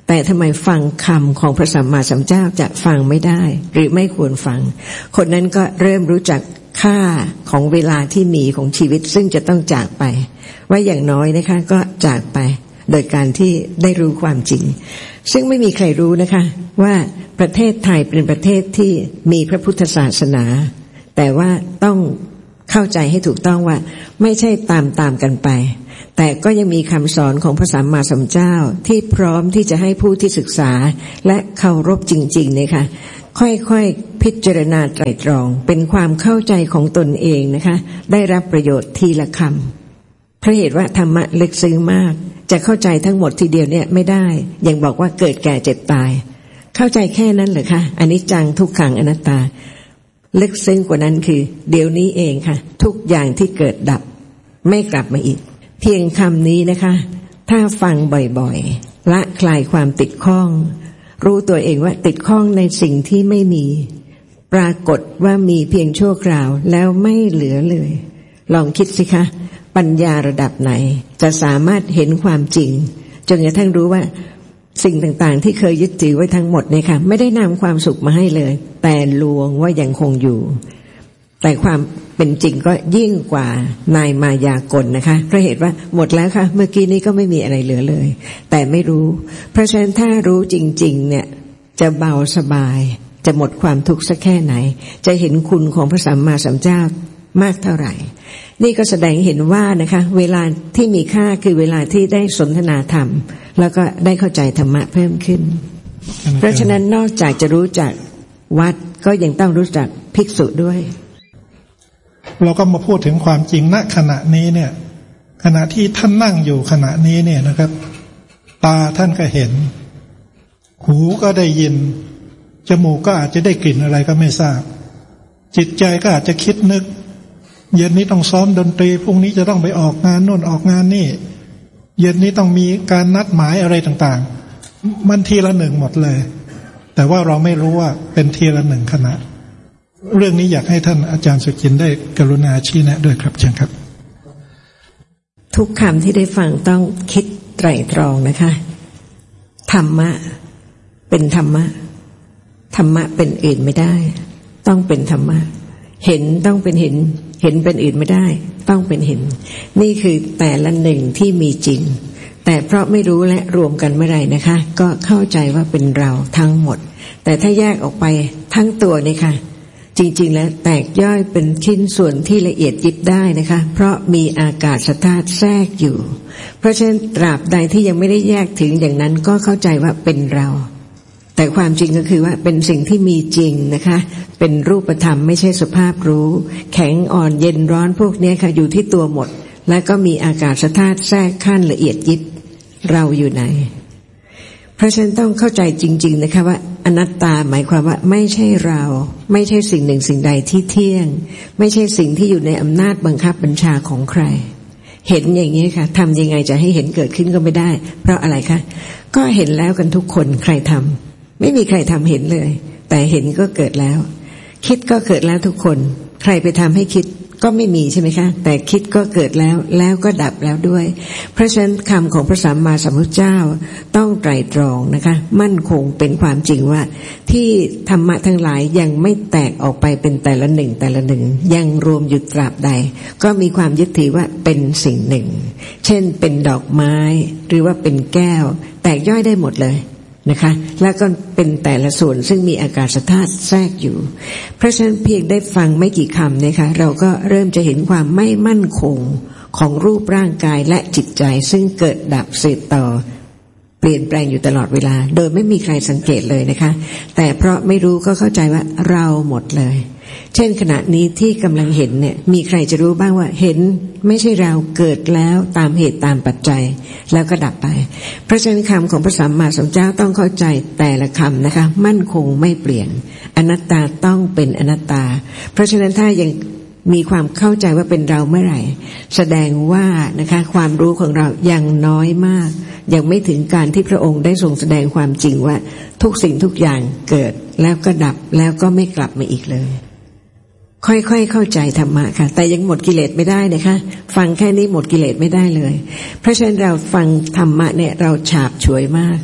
S2: แต่ทำไมฟังคำของพระสัมมาสัมพุทธเจ้าจะฟังไม่ได้หรือไม่ควรฟังคนนั้นก็เริ่มรู้จักค่าของเวลาที่มีของชีวิตซึ่งจะต้องจากไปว่าอย่างน้อยนะคะก็จากไปโดยการที่ได้รู้ความจริงซึ่งไม่มีใครรู้นะคะว่าประเทศไทยเป็นประเทศที่มีพระพุทธศาสนาแต่ว่าต้องเข้าใจให้ถูกต้องว่าไม่ใช่ตามตามกันไปแต่ก็ยังมีคำสอนของพระสัมมาสัมพุทธเจ้าที่พร้อมที่จะให้ผู้ที่ศึกษาและเคารพจริงๆเนี่ยค่ะค่อยๆพิจารณาไตร่ตรองเป็นความเข้าใจของตนเองนะคะได้รับประโยชน์ทีละคำเพราะเหตุว่าธรรมะลึกซึ้งมากจะเข้าใจทั้งหมดทีเดียวเนี่ยไม่ได้ยังบอกว่าเกิดแก่เจ็บตายเข้าใจแค่นั้นเหรอคะอนิจจังทุกขังอนัตตาลึกซึ้งกว่านั้นคือเดี๋ยวนี้เองค่ะทุกอย่างที่เกิดดับไม่กลับมาอีกเพียงคำนี้นะคะถ้าฟังบ่อยๆละคลายความติดข้องรู้ตัวเองว่าติดข้องในสิ่งที่ไม่มีปรากฏว่ามีเพียงชั่วคราวแล้วไม่เหลือเลยลองคิดสิคะปัญญาระดับไหนจะสามารถเห็นความจริงจนกระทั่งรู้ว่าสิ่งต่างๆที่เคยยึดถือไว้ทั้งหมดเนี่ยค่ะไม่ได้นำความสุขมาให้เลยแต่ลวงว่ายังคงอยู่แต่ความเป็นจริงก็ยิ่งกว่านายมายากลนะคะเพราะเหตุว่าหมดแล้วค่ะเมื่อกี้นี้ก็ไม่มีอะไรเหลือเลยแต่ไม่รู้เพราะฉะนั้นถ้ารู้จริงๆเนี่ยจะเบาสบายจะหมดความทุกข์สักแค่ไหนจะเห็นคุณของพระสัมมาสัมพุทธเจ้ามากเท่าไหร่นี่ก็แสดงเห็นว่านะคะเวลาที่มีค่าคือเวลาที่ได้สนทนาธรรมแล้วก็ได้เข้าใจธรรมะเพิ่มขึ้นเพราะฉะนั้นนอกจากจะรู้จักวัดก็ยังต้องรู้จักภิกษุด้วย
S4: เราก็มาพูดถึงความจริงณขณะนี้เนี่ยขณะที่ท่านนั่งอยู่ขณะนี้เนี่ยนะครับตาท่านก็เห็นหูก็ได้ยินจมูกก็อาจจะได้กลิ่นอะไรก็ไม่ทราบจิตใจก็อาจจะคิดนึกเย็นนี้ต้องซ้อมดนตรีพรุ่งนี้จะต้องไปออกงานโน่นออกงานนี่เย็นนี้ต้องมีการนัดหมายอะไรต่างๆมันทีละหนึ่งหมดเลยแต่ว่าเราไม่รู้ว่าเป็นทีละหนึ่งขณะเรื่องนี้อยากให้ท่านอาจารย์สุจินต์ได้กรุณาชี้แนะด้วยครับเชิญครับ
S2: ทุกคำที่ได้ฟังต้องคิดไตร่ตรองนะคะธรรมะเป็นธรรมะธรรมะเป็นอื่นไม่ได้ต้องเป็นธรรมะเห็นต้องเป็นเห็นเห็นเป็นอื่นไม่ได้ต้องเป็นเห็นนี่คือแต่ละหนึ่งที่มีจริงแต่เพราะไม่รู้และรวมกันเมื่อไหร่นะคะก็เข้าใจว่าเป็นเราทั้งหมดแต่ถ้าแยกออกไปทั้งตัวนี่ค่ะจริงๆแล้วแตกย่อยเป็นชิ้นส่วนที่ละเอียดยิบได้นะคะเพราะมีอากาศธาตุแทรกอยู่เพราะฉะนั้นตราบใดที่ยังไม่ได้แยกถึงอย่างนั้นก็เข้าใจว่าเป็นเราแต่ความจริงก็คือว่าเป็นสิ่งที่มีจริงนะคะเป็นรูปธรรมไม่ใช่สภาพรู้แข็งอ่อนเย็นร้อนพวกนี้ค่ะอยู่ที่ตัวหมดและก็มีอากาศธาตุแทรกขั้นละเอียดยิบเราอยู่ไหนเพราะฉะนั้นต้องเข้าใจจริงๆนะคะว่าอนัตตาหมายความว่าไม่ใช่เราไม่ใช่สิ่งหนึ่งสิ่งใดที่เที่ยงไม่ใช่สิ่งที่อยู่ในอำนาจบังคับบัญชาของใครเห็นอย่างนี้ค่ะทำยังไงจะให้เห็นเกิดขึ้นก็ไม่ได้เพราะอะไรคะก็เห็นแล้วกันทุกคนใครทำไม่มีใครทำเห็นเลยแต่เห็นก็เกิดแล้วคิดก็เกิดแล้วทุกคนใครไปทำให้คิดก็ไม่มีใช่ไหมคะแต่คิดก็เกิดแล้วแล้วก็ดับแล้วด้วยเพราะฉะนั้นคำของพระสัมมาสัมพุทธเจ้าต้องไตร่ตรองนะคะมั่นคงเป็นความจริงว่าที่ธรรมะทั้งหลายยังไม่แตกออกไปเป็นแต่ละหนึ่งแต่ละหนึ่งยังรวมอยู่ตราบใดก็มีความยึดถือว่าเป็นสิ่งหนึ่งเช่นเป็นดอกไม้หรือว่าเป็นแก้วแตกย่อยได้หมดเลยนะคะแล้วก็เป็นแต่ละส่วนซึ่งมีอากาศธาตุแทรกอยู่เพราะฉะนั้นเพียงได้ฟังไม่กี่คำนะคะเราก็เริ่มจะเห็นความไม่มั่นคงของรูปร่างกายและจิตใจซึ่งเกิดดับสืบต่อเปลี่ยนแปลงอยู่ตลอดเวลาโดยไม่มีใครสังเกตเลยนะคะแต่เพราะไม่รู้ก็เข้าใจว่าเราหมดเลยเช่นขณะนี้ที่กำลังเห็นเนี่ยมีใครจะรู้บ้างว่าเห็นไม่ใช่เราเกิดแล้วตามเหตุตามปัจจัยแล้วก็ดับไปเพราะฉะนั้นคำของพระสัมมาสัมพุทธเจ้าต้องเข้าใจแต่ละคำนะคะมั่นคงไม่เปลี่ยนอนัตตาต้องเป็นอนัตตาเพราะฉะนั้นถ้ายังมีความเข้าใจว่าเป็นเราเมื่อไหร่แสดงว่านะคะความรู้ของเรายังน้อยมากยังไม่ถึงการที่พระองค์ได้ทรงแสดงความจริงว่าทุกสิ่งทุกอย่างเกิดแล้วก็ดับแล้วก็ไม่กลับมาอีกเลยค่อยๆเข้าใจธรรมะค่ะแต่ยังหมดกิเลสไม่ได้นะคะฟังแค่นี้หมดกิเลสไม่ได้เลยเพราะฉะนั้นเราฟังธรรมะเนี่ยเราฉาบฉวยมากค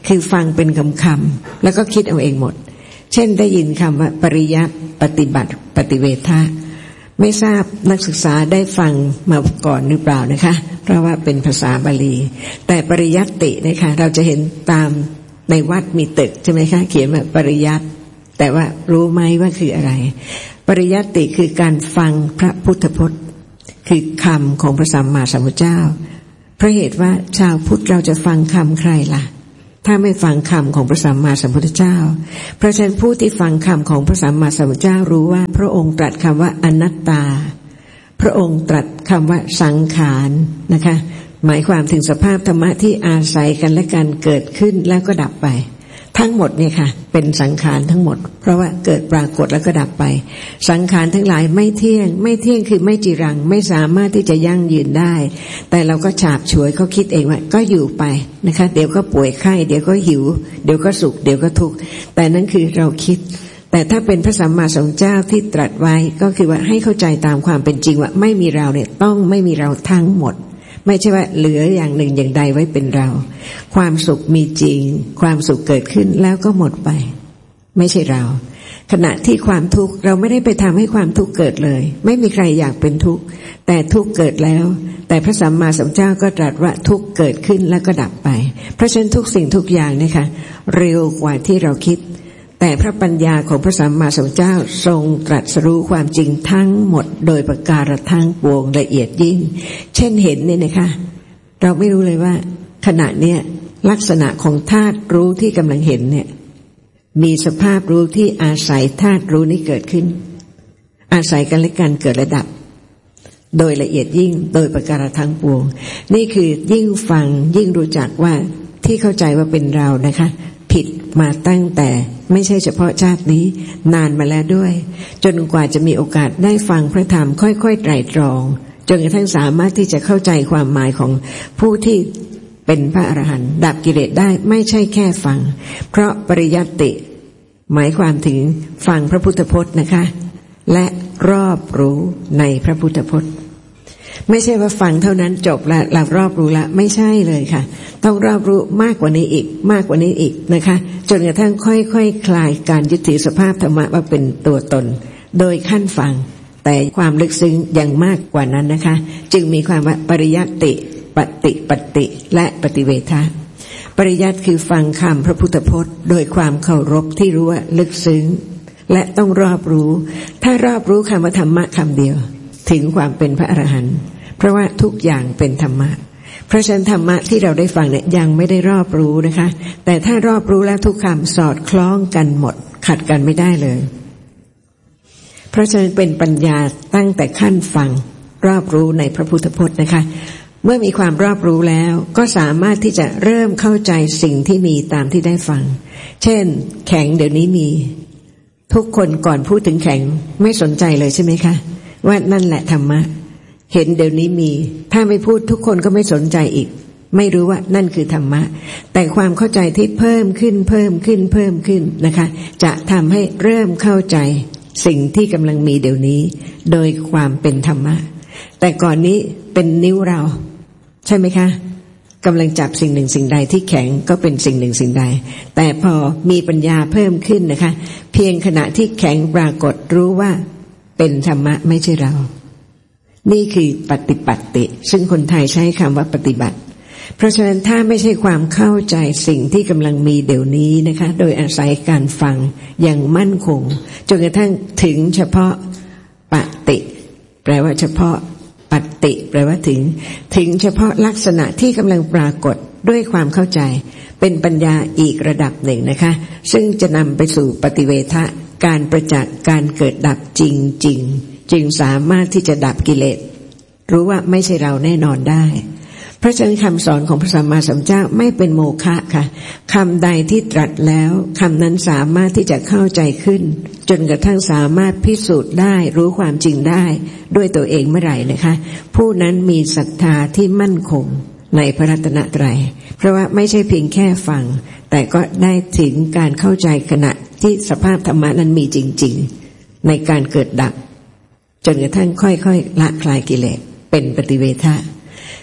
S2: คือฟังเป็นคำๆแล้วก็คิดเอาเองหมดเช่นได้ยินคำว่าปริยัติปฏิบัติปฏิเวทะไม่ทราบนักศึกษาได้ฟังมาก่อนหรือเปล่านะคะเพราะว่าเป็นภาษาบาลีแต่ปริยัตินะคะเราจะเห็นตามในวัดมีตึกใช่ไหมคะเขียนว่าปริยัติแต่ว่ารู้ไหมว่าคืออะไรปริยัติคือการฟังพระพุทธพจน์คือคำของพระสัมมาสัมพุทธเจ้าเพราะเหตุว่าชาวพุทธเราจะฟังคำใครล่ะถ้าไม่ฟังคำของพระสัมมาสัมพุทธเจ้าเพราะฉะนั้นผู้ที่ฟังคำของพระสัมมาสัมพุทธเจ้ารู้ว่าพระองค์ตรัสคำว่าอนัตตาพระองค์ตรัสคำว่าสังขารนะคะหมายความถึงสภาพธรรมะที่อาศัยกันและกันเกิดขึ้นแล้วก็ดับไปทั้งหมดเนี่ยค่ะเป็นสังขารทั้งหมดเพราะว่าเกิดปรากฏแล้วก็ดับไปสังขารทั้งหลายไม่เที่ยงไม่เที่ยงคือไม่จีรังไม่สามารถที่จะยั่งยืนได้แต่เราก็ฉาบฉวยเขาคิดเองว่าก็อยู่ไปนะคะเดี๋ยวก็ป่วยไข้เดี๋ยวก็หิวเดี๋ยวก็สุขเดี๋ยวก็ทุกข์แต่นั่นคือเราคิดแต่ถ้าเป็นพระสัมมาสัมพุทธเจ้าที่ตรัสไว้ก็คือว่าให้เข้าใจตามความเป็นจริงว่าไม่มีเราเนี่ยต้องไม่มีเราทั้งหมดไม่ใช่ว่าเหลืออย่างหนึ่งอย่างใดไว้เป็นเราความสุขมีจริงความสุขเกิดขึ้นแล้วก็หมดไปไม่ใช่เราขณะที่ความทุกข์เราไม่ได้ไปทำให้ความทุกข์เกิดเลยไม่มีใครอยากเป็นทุกข์แต่ทุกข์เกิดแล้วแต่พระสัมมาสัมพุทธเจ้าก็ตรัสว่าทุกข์เกิดขึ้นแล้วก็ดับไปเพราะฉะนั้นทุกสิ่งทุกอย่างเนี่ยค่ะเร็วกว่าที่เราคิดแต่พระปัญญาของพระสัมมาสัมพุทธเจ้าทรงตรัสรู้ความจริงทั้งหมดโดยประการทั้งปวงละเอียดยิ่งเช่นเห็นเนี่ยนะคะเราไม่รู้เลยว่าขณะเนี้ยลักษณะของธาตุรู้ที่กำลังเห็นเนี่ยมีสภาพรู้ที่อาศัยธาตุรู้นี้เกิดขึ้นอาศัยกันและกันเกิดและดับโดยละเอียดยิ่งโดยประการทั้งปวงนี่คือยิ่งฟังยิ่งรู้จักว่าที่เข้าใจว่าเป็นเรานะคะผิดมาตั้งแต่ไม่ใช่เฉพาะชาตินี้นานมาแล้วด้วยจนกว่าจะมีโอกาสได้ฟังพระธรรมค่อยๆไตร่ตรองจนกระทั่งสามารถที่จะเข้าใจความหมายของผู้ที่เป็นพระอรหันต์ดับกิเลสได้ไม่ใช่แค่ฟังเพราะปริยัติหมายความถึงฟังพระพุทธพจน์นะคะและรอบรู้ในพระพุทธพจน์ไม่ใช่ว่าฟังเท่านั้นจบแล้วเรารอบรู้แล้วไม่ใช่เลยค่ะต้องรอบรู้มากกว่านี้อีกมากกว่านี้อีกนะคะจนกระทั่งค่อยๆ ค, คลายการยึดถือสภาพธรรมะว่าเป็นตัวตนโดยขั้นฟังแต่ความลึกซึ้งยังมากกว่านั้นนะคะจึงมีความว่าปริยัติปฏิปฏิและปฏิเวทะปริยัติคือฟังคำพระพุทธพจน์โดยความเคารพที่รู้ว่าลึกซึ้งและต้องรอบรู้ถ้ารอบรู้คำว่าธรรมะคำเดียวถึงความเป็นพระอรหันต์เพราะว่าทุกอย่างเป็นธรรมะเพราะฉะนั้นธรรมะที่เราได้ฟังเนี่ยยังไม่ได้รอบรู้นะคะแต่ถ้ารอบรู้แล้วทุกคำสอดคล้องกันหมดขัดกันไม่ได้เลยเพราะฉะนั้นเป็นปัญญาตั้งแต่ขั้นฟังรอบรู้ในพระพุทธพจน์นะคะเมื่อมีความรอบรู้แล้วก็สามารถที่จะเริ่มเข้าใจสิ่งที่มีตามที่ได้ฟังเช่นแข็งเดี๋ยวนี้มีทุกคนก่อนพูดถึงแข็งไม่สนใจเลยใช่ไหมคะว่านั่นแหละธรรมะเห็นเดี๋ยวนี้มีถ้าไม่พูดทุกคนก็ไม่สนใจอีกไม่รู้ว่านั่นคือธรรมะแต่ความเข้าใจที่เพิ่มขึ้นเพิ่มขึ้นเพิ่มขึ้นนะคะจะทำให้เริ่มเข้าใจสิ่งที่กำลังมีเดี๋ยวนี้โดยความเป็นธรรมะแต่ก่อนนี้เป็นนิ้วเราใช่ไหมคะกำลังจับสิ่งหนึ่งสิ่งใดที่แข็งก็เป็นสิ่งหนึ่งสิ่งใดแต่พอมีปัญญาเพิ่มขึ้นนะคะเพียงขณะที่แข็งปรากฏรู้ว่าเป็นธรรมะไม่ใช่เรานี่คือปฏิปัติซึ่งคนไทยใช้คำว่าปฏิบัติเพราะฉะนั้นถ้าไม่ใช่ความเข้าใจสิ่งที่กำลังมีเดี๋ยวนี้นะคะโดยอาศัยการฟังอย่างมั่นคงจนกระทั่งถึงเฉพาะปฏิแปลว่าเฉพาะปฏิแปลว่าถึงถึงเฉพาะลักษณะที่กำลังปรากฏด้วยความเข้าใจเป็นปัญญาอีกระดับหนึ่งนะคะซึ่งจะนำไปสู่ปฏิเวทะการประจักษ์การเกิดดับจริงๆจึงสามารถที่จะดับกิเลสรู้ว่าไม่ใช่เราแน่นอนได้เพราะฉะนั้นคำสอนของพระสัมมาสัมพุทธเจ้าไม่เป็นโมฆะค่ะคำใดที่ตรัสแล้วคำนั้นสามารถที่จะเข้าใจขึ้นจนกระทั่งสามารถพิสูจน์ได้รู้ความจริงได้ด้วยตัวเองเมื่อไหร่นะคะผู้นั้นมีศรัทธาที่มั่นคงในพระรัตนตรัยเพราะว่าไม่ใช่เพียงแค่ฟังแต่ก็ได้ถึงการเข้าใจขณะที่สภาพธรรมะนั้นมีจริงๆในการเกิดดับจนกระทั่งค่อยๆละคลายกิเลสเป็นปฏิเวทะ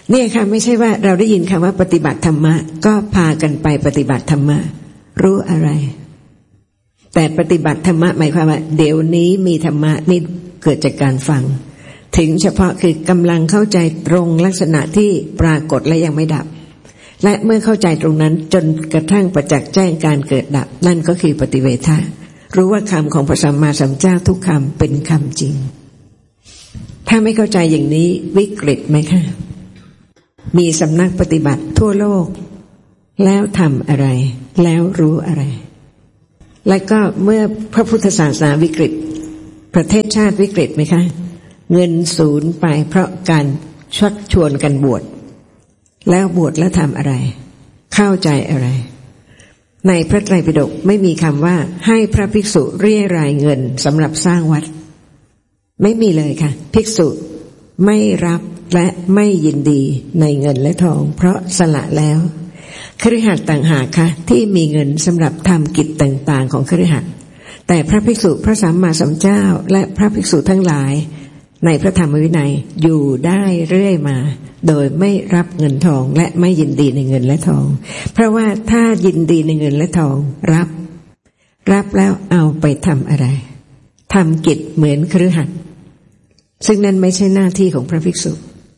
S2: เนี่ยค่ะไม่ใช่ว่าเราได้ยินคำว่าปฏิบัติธรรมะก็พากันไปปฏิบัติธรรมะรู้อะไรแต่ปฏิบัติธรรมะหมายความว่าเดี๋ยวนี้มีธรรมะนี่เกิดจากการฟังถึงเฉพาะคือกำลังเข้าใจตรงลักษณะที่ปรากฏและยังไม่ดับและเมื่อเข้าใจตรงนั้นจนกระทั่งประจักษ์แจ้งการเกิดดับนั่นก็คือปฏิเวทะรู้ว่าคำของพระสัมมาสัมพุทธเจ้าทุกคำเป็นคำจริงถ้าไม่เข้าใจอย่างนี้วิกฤตไหมคะมีสำนักปฏิบัติทั่วโลกแล้วทำอะไรแล้วรู้อะไรและก็เมื่อพระพุทธศาสนาวิกฤตประเทศชาติวิกฤตไหมคะเงินสูญไปเพราะการชักชวนกันบวชแล้วบวชแล้วทำอะไรเข้าใจอะไรในพระไตรปิฎกไม่มีคำว่าให้พระภิกษุเรียรายเงินสำหรับสร้างวัดไม่มีเลยค่ะภิกษุไม่รับและไม่ยินดีในเงินและทองเพราะสละแล้วคฤหัสถ์ต่างหากค่ะที่มีเงินสำหรับทำกิจต่างๆของคฤหัสถ์แต่พระภิกษุพระสัมมาสัมพุทธเจ้าและพระภิกษุทั้งหลายในพระธรรมวินัยอยู่ได้เรื่อยมาโดยไม่รับเงินทองและไม่ยินดีในเงินและทองเพราะว่าถ้ายินดีในเงินและทองรับรับแล้วเอาไปทำอะไรทำกิจเหมือนคฤหัสถ์ซึ่งนั้นไม่ใช่หน้าที่ของพระภิกษุ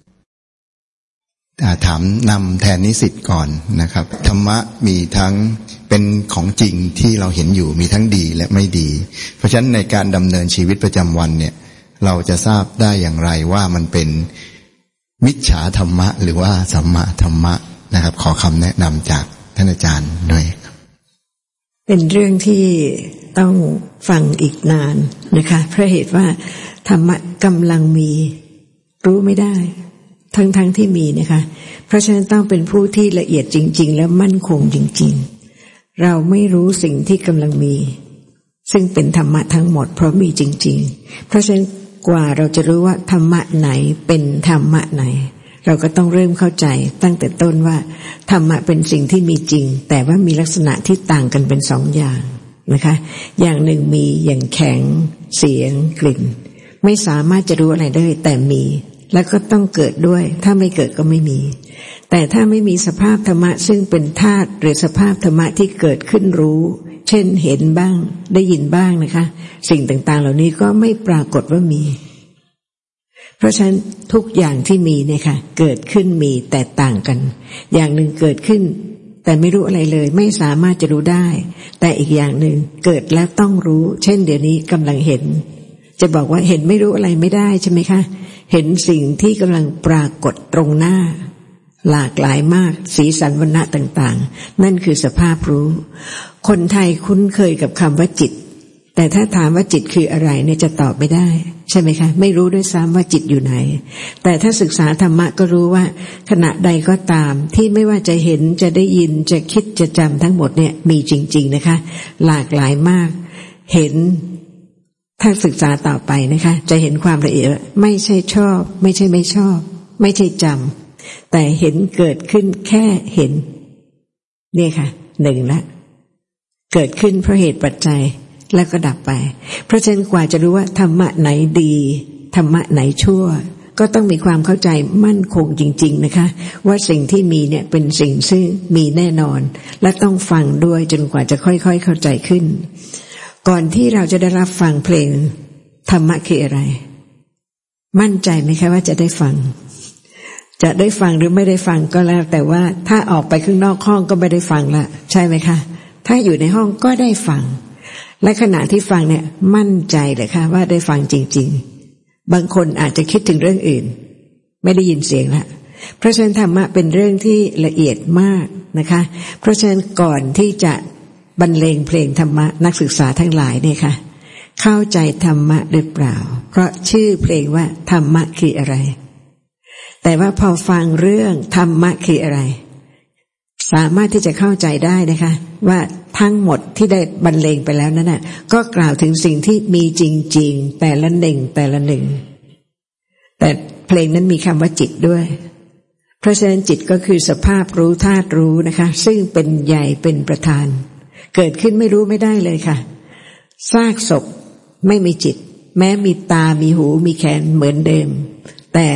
S7: ถามนำแทนนิสิตก่อนนะครับธรรมะมีทั้งเป็นของจริงที่เราเห็นอยู่มีทั้งดีและไม่ดีเพราะฉะนั้นในการดำเนินชีวิตประจำวันเนี่ยเราจะทราบได้อย่างไรว่ามันเป็นมิจฉาธรรมะหรือว่าสัมมาธรรมะนะครับขอคำแนะนำจากท่านอาจารย์ด้วยครับ
S2: เป็นเรื่องที่ต้องฟังอีกนานนะคะเพราะเหตุว่าธรรมะกำลังมีรู้ไม่ได้ทั้งๆ ท, ที่มีนะคะเพราะฉะนั้นต้องเป็นผู้ที่ละเอียดจริงๆและมั่นคงจริงๆเราไม่รู้สิ่งที่กำลังมีซึ่งเป็นธรรมะทั้งหมดเพราะมีจริงๆเพราะฉะนั้นกว่าเราจะรู้ว่าธรรมะไหนเป็นธรรมะไหนเราก็ต้องเริ่มเข้าใจตั้งแต่ต้นว่าธรรมะเป็นสิ่งที่มีจริงแต่ว่ามีลักษณะที่ต่างกันเป็นสองอย่างนะคะอย่างหนึ่งมีอย่างแข็งเสียงกลิ่นไม่สามารถจะรู้อะไรได้แต่มีแล้วก็ต้องเกิดด้วยถ้าไม่เกิดก็ไม่มีแต่ถ้าไม่มีสภาพธรรมะซึ่งเป็นธาตุหรือสภาพธรรมะที่เกิดขึ้นรู้เช่นเห็นบ้างได้ยินบ้างนะคะสิ่งต่างๆเหล่านี้ก็ไม่ปรากฏว่ามีเพราะฉะนั้นทุกอย่างที่มีเนี่ยค่ะเกิดขึ้นมีแต่ต่างกันอย่างหนึ่งเกิดขึ้นแต่ไม่รู้อะไรเลยไม่สามารถจะรู้ได้แต่อีกอย่างหนึ่งเกิดแล้วต้องรู้เช่นเดี๋ยวนี้กำลังเห็นจะบอกว่าเห็นไม่รู้อะไรไม่ได้ใช่ไหมคะเห็นสิ่งที่กำลังปรากฏตรงหน้าหลากหลายมากสีสันวรรณะต่างๆนั่นคือสภาพรู้คนไทยคุ้นเคยกับคำว่าจิตแต่ถ้าถามว่าจิตคืออะไรเนี่ยจะตอบไม่ได้ใช่ไหมคะไม่รู้ด้วยซ้ำว่าจิตอยู่ไหนแต่ถ้าศึกษาธรรมะก็รู้ว่าขณะใดก็ตามที่ไม่ว่าจะเห็นจะได้ยินจะคิดจะจำทั้งหมดเนี่ยมีจริงๆนะคะหลากหลายมากเห็นถ้าศึกษาต่อไปนะคะจะเห็นความละเอียดไม่ใช่ชอบไม่ใช่ไม่ชอบไม่ใช่จำแต่เห็นเกิดขึ้นแค่เห็นเนี่ยค่ะหนึ่งละเกิดขึ้นเพราะเหตุปัจจัยแล้วก็ดับไปเพราะฉะนั้นกว่าจะรู้ว่าธรรมะไหนดีธรรมะไหนชั่วก็ต้องมีความเข้าใจมั่นคงจริงๆนะคะว่าสิ่งที่มีเนี่ยเป็นสิ่งซึ่งมีแน่นอนและต้องฟังด้วยจนกว่าจะค่อยๆเข้าใจขึ้นก่อนที่เราจะได้รับฟังเพลงธรรมะคืออะไรมั่นใจไหมคะว่าจะได้ฟังจะได้ฟังหรือไม่ได้ฟังก็แล้วแต่ว่าถ้าออกไปข้างนอกห้องก็ไม่ได้ฟังละใช่ไหมคะถ้าอยู่ในห้องก็ได้ฟังและขณะที่ฟังเนี่ยมั่นใจเลยค่ะว่าได้ฟังจริงๆบางคนอาจจะคิดถึงเรื่องอื่นไม่ได้ยินเสียงละเพราะฉะนั้นธรรมะเป็นเรื่องที่ละเอียดมากนะคะเพราะฉะนั้นก่อนที่จะบรรเลงเพลงธรรมะนักศึกษาทั้งหลายเนี่ยค่ะเข้าใจธรรมะหรือเปล่าเพราะชื่อเพลงว่าธรรมะคืออะไรแต่ว่าพอฟังเรื่องธรรมะคืออะไรสามารถที่จะเข้าใจได้นะคะว่าทั้งหมดที่ได้บรรเลงไปแล้วนั้นน่ะก็กล่าวถึงสิ่งที่มีจริงๆแต่ละหนึ่งแต่ละหนึ่งแต่เพลงนั้นมีคำว่าจิตด้วยเพราะฉะนั้นจิตก็คือสภาพรู้ธาตุรู้นะคะซึ่งเป็นใหญ่เป็นประธานเกิดขึ้นไม่รู้ไม่ได้เลยค่ะซากศพไม่มีจิตแม้มีตามีหูมีแขนเหมือนเดิมแต่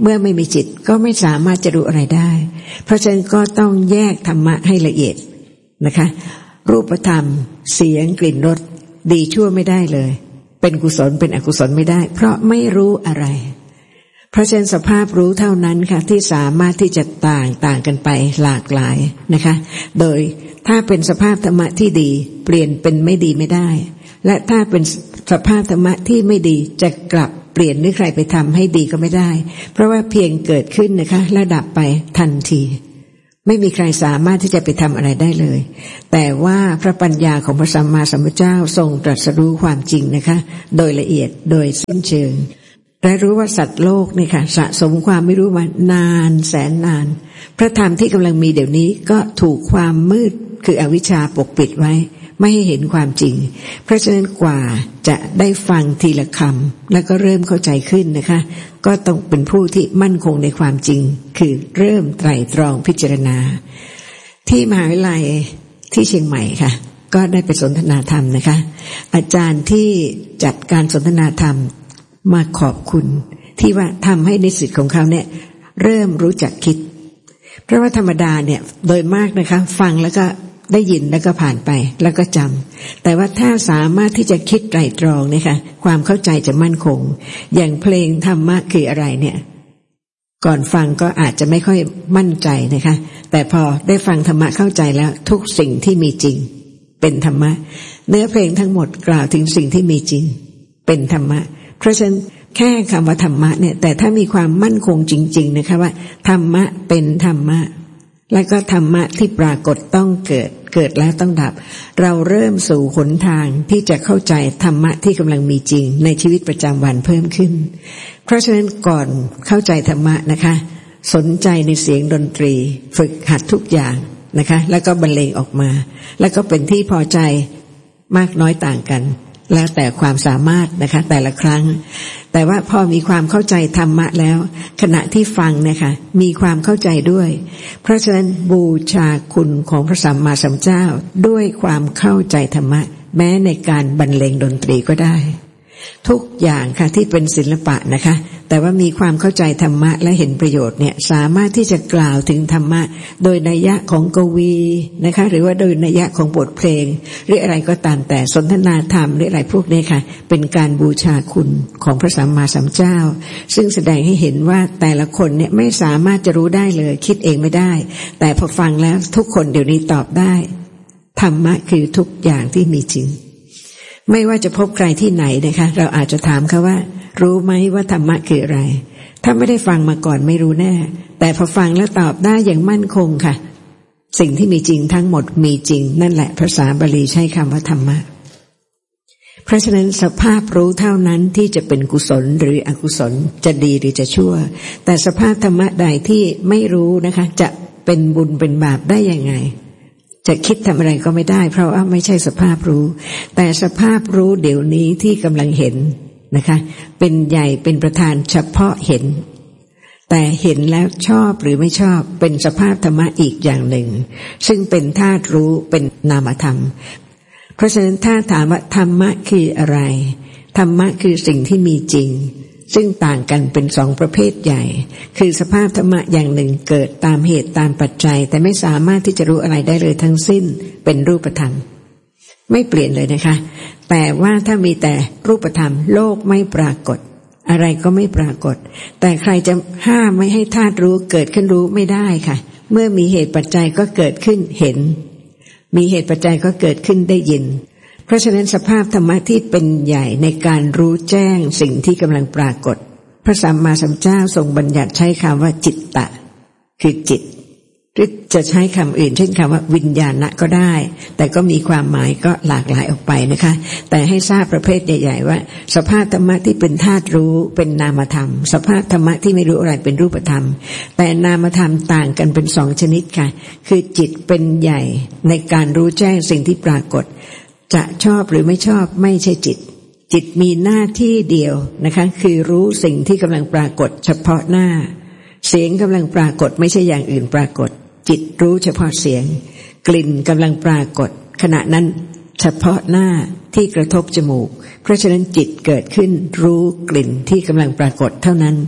S2: เมื่อไม่มีจิตก็ไม่สามารถจะรู้อะไรได้เพราะฉะนั้นก็ต้องแยกธรรมะให้ละเอียดนะคะรูปธรรมเสียงกลิ่นรสดีชั่วไม่ได้เลยเป็นกุศลเป็นอกุศลไม่ได้เพราะไม่รู้อะไรเพราะฉะนั้นสภาพรู้เท่านั้นค่ะที่สามารถที่จะต่างต่างกันไปหลากหลายนะคะโดยถ้าเป็นสภาพธรรมะที่ดีเปลี่ยนเป็นไม่ดีไม่ได้และถ้าเป็นสภาพธรรมะที่ไม่ดีจะกลับเปลี่ยนหรือใครไปทำให้ดีก็ไม่ได้เพราะว่าเพียงเกิดขึ้นนะคะแล้วดับไปทันทีไม่มีใครสามารถที่จะไปทำอะไรได้เลยแต่ว่าพระปัญญาของพระสัมมาสัมพุทธเจ้าทรงตรัสรู้ความจริงนะคะโดยละเอียดโดยสิ้นเชิงและรู้ว่าสัตว์โลกนี่ค่ะสะสมความไม่รู้มานานแสนนานพระธรรมที่กำลังมีเดี๋ยวนี้ก็ถูกความมืดคืออวิชชาปกปิดไว้ไม่ให้เห็นความจริงเพราะฉะนั้นกว่าจะได้ฟังทีละคำแล้วก็เริ่มเข้าใจขึ้นนะคะก็ต้องเป็นผู้ที่มั่นคงในความจริงคือเริ่มไตร่ตรองพิจารณาที่มหาวิทยาลัยที่เชียงใหม่ค่ะก็ได้ไปสนทนาธรรมนะคะอาจารย์ที่จัดการสนทนาธรรมมาขอบคุณที่ว่าทำให้นิสิตของเขาเนี่ยเริ่มรู้จักคิดเพราะว่าธรรมดาเนี่ยโดยมากนะคะฟังแล้วก็ได้ยินแล้วก็ผ่านไปแล้วก็จำแต่ว่าถ้าสามารถที่จะคิดไตร่ตรองเนี่ยค่ะความเข้าใจจะมั่นคงอย่างเพลงธรรมะคืออะไรเนี่ยก่อนฟังก็อาจจะไม่ค่อยมั่นใจนะคะแต่พอได้ฟังธรรมะเข้าใจแล้วทุกสิ่งที่มีจริงเป็นธรรมะเนื้อเพลงทั้งหมดกล่าวถึงสิ่งที่มีจริงเป็นธรรมะเพราะฉะนั้นแค่คำว่าธรรมะเนี่ยแต่ถ้ามีความมั่นคงจริงๆนะคะว่าธรรมะเป็นธรรมะแล้วก็ธรรมะที่ปรากฏต้องเกิดเกิดแล้วต้องดับเราเริ่มสู่หนทางที่จะเข้าใจธรรมะที่กำลังมีจริงในชีวิตประจำวันเพิ่มขึ้นเพราะฉะนั้นก่อนเข้าใจธรรมะนะคะสนใจในเสียงดนตรีฝึกหัดทุกอย่างนะคะแล้วก็บรรเลงออกมาแล้วก็เป็นที่พอใจมากน้อยต่างกันแล้วแต่ความสามารถนะคะแต่ละครั้งแต่ว่าพอมีความเข้าใจธรรมะแล้วขณะที่ฟังนะคะมีความเข้าใจด้วยเพราะฉะนั้นบูชาคุณของพระสัมมาสัมพุทธเจ้าด้วยความเข้าใจธรรมะแม้ในการบรรเลงดนตรีก็ได้ทุกอย่างค่ะที่เป็นศิลปะนะคะแต่ว่ามีความเข้าใจธรรมะและเห็นประโยชน์เนี่ยสามารถที่จะกล่าวถึงธรรมะโดยนัยยะของกวีนะคะหรือว่าโดยนัยยะของบทเพลงหรืออะไรก็ตามแต่สนทนาธรรมหรืออะไรพวกนี้ค่ะเป็นการบูชาคุณของพระสัมมาสัมพุทธเจ้าซึ่งแสดงให้เห็นว่าแต่ละคนเนี่ยไม่สามารถจะรู้ได้เลยคิดเองไม่ได้แต่พอฟังแล้วทุกคนเดี๋ยวนี้ตอบได้ธรรมะคือทุกอย่างที่มีจริงไม่ว่าจะพบใครที่ไหนนะคะเราอาจจะถามเขาว่ารู้ไหมว่าธรรมะคืออะไรถ้าไม่ได้ฟังมาก่อนไม่รู้แน่แต่พอฟังแล้วตอบได้อย่างมั่นคงค่ะสิ่งที่มีจริงทั้งหมดมีจริงนั่นแหละภาษาบาลีใช้คำว่าธรรมะเพราะฉะนั้นสภาพรู้เท่านั้นที่จะเป็นกุศลหรืออกุศลจะดีหรือจะชั่วแต่สภาพธรรมะใดที่ไม่รู้นะคะจะเป็นบุญเป็นบาปได้ยังไงจะคิดทำอะไรก็ไม่ได้เพราะว่าไม่ใช่สภาพรู้แต่สภาพรู้เดี๋ยวนี้ที่กำลังเห็นนะคะเป็นใหญ่เป็นประธานเฉพาะเห็นแต่เห็นแล้วชอบหรือไม่ชอบเป็นสภาพธรรมะอีกอย่างหนึ่งซึ่งเป็นธาตุรู้เป็นนามธรรมเพราะฉะนั้นถ้าถามว่าธรรมะคืออะไรธรรมะคือสิ่งที่มีจริงซึ่งต่างกันเป็นสองประเภทใหญ่คือสภาพธรรมะอย่างหนึ่งเกิดตามเหตุตามปัจจัยแต่ไม่สามารถที่จะรู้อะไรได้เลยทั้งสิ้นเป็นรูปธรรมไม่เปลี่ยนเลยนะคะแต่ว่าถ้ามีแต่รูปธรรมโลกไม่ปรากฏอะไรก็ไม่ปรากฏแต่ใครจะห้ามไม่ให้ธาตุรู้เกิดขึ้นรู้ไม่ได้ค่ะเมื่อมีเหตุปัจจัยก็เกิดขึ้นเห็นมีเหตุปัจจัยก็เกิดขึ้นได้ยินเพราะฉะนั้นสภาพธรรมะที่เป็นใหญ่ในการรู้แจ้งสิ่งที่กำลังปรากฏพระสัมมาสัมพุทธเจ้าทรงบัญญัติใช้คำว่าจิตตะคือจิตหรือจะใช้คำอื่นเช่นคำว่าวิญญาณะก็ได้แต่ก็มีความหมายก็หลากหลายออกไปนะคะแต่ให้ทราบประเภทใหญ่ๆว่าสภาพธรรมะที่เป็นธาตุรู้เป็นนามธรรมสภาพธรรมะที่ไม่รู้อะไรเป็นรูปธรรมแต่นามธรรมต่างกันเป็นสองชนิดค่ะคือจิตเป็นใหญ่ในการรู้แจ้งสิ่งที่ปรากฏจะชอบหรือไม่ชอบไม่ใช่จิตจิตมีหน้าที่เดียวนะคะคือรู้สิ่งที่กำลังปรากฏเฉพาะหน้าเสียงกำลังปรากฏไม่ใช่อย่างอื่นปรากฏจิตรู้เฉพาะเสียงกลิ่นกำลังปรากฏขณะนั้นเฉพาะหน้าที่กระทบจมูกเพราะฉะนั้นจิตเกิดขึ้นรู้กลิ่นที่กำลังปรากฏเท่านั้น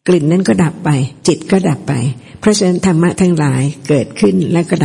S2: กลิ่นนั้นก็ดับไปจิตก็ดับไปเพราะฉะนั้นธรรมะทั้งหลายเกิดขึ้นและก็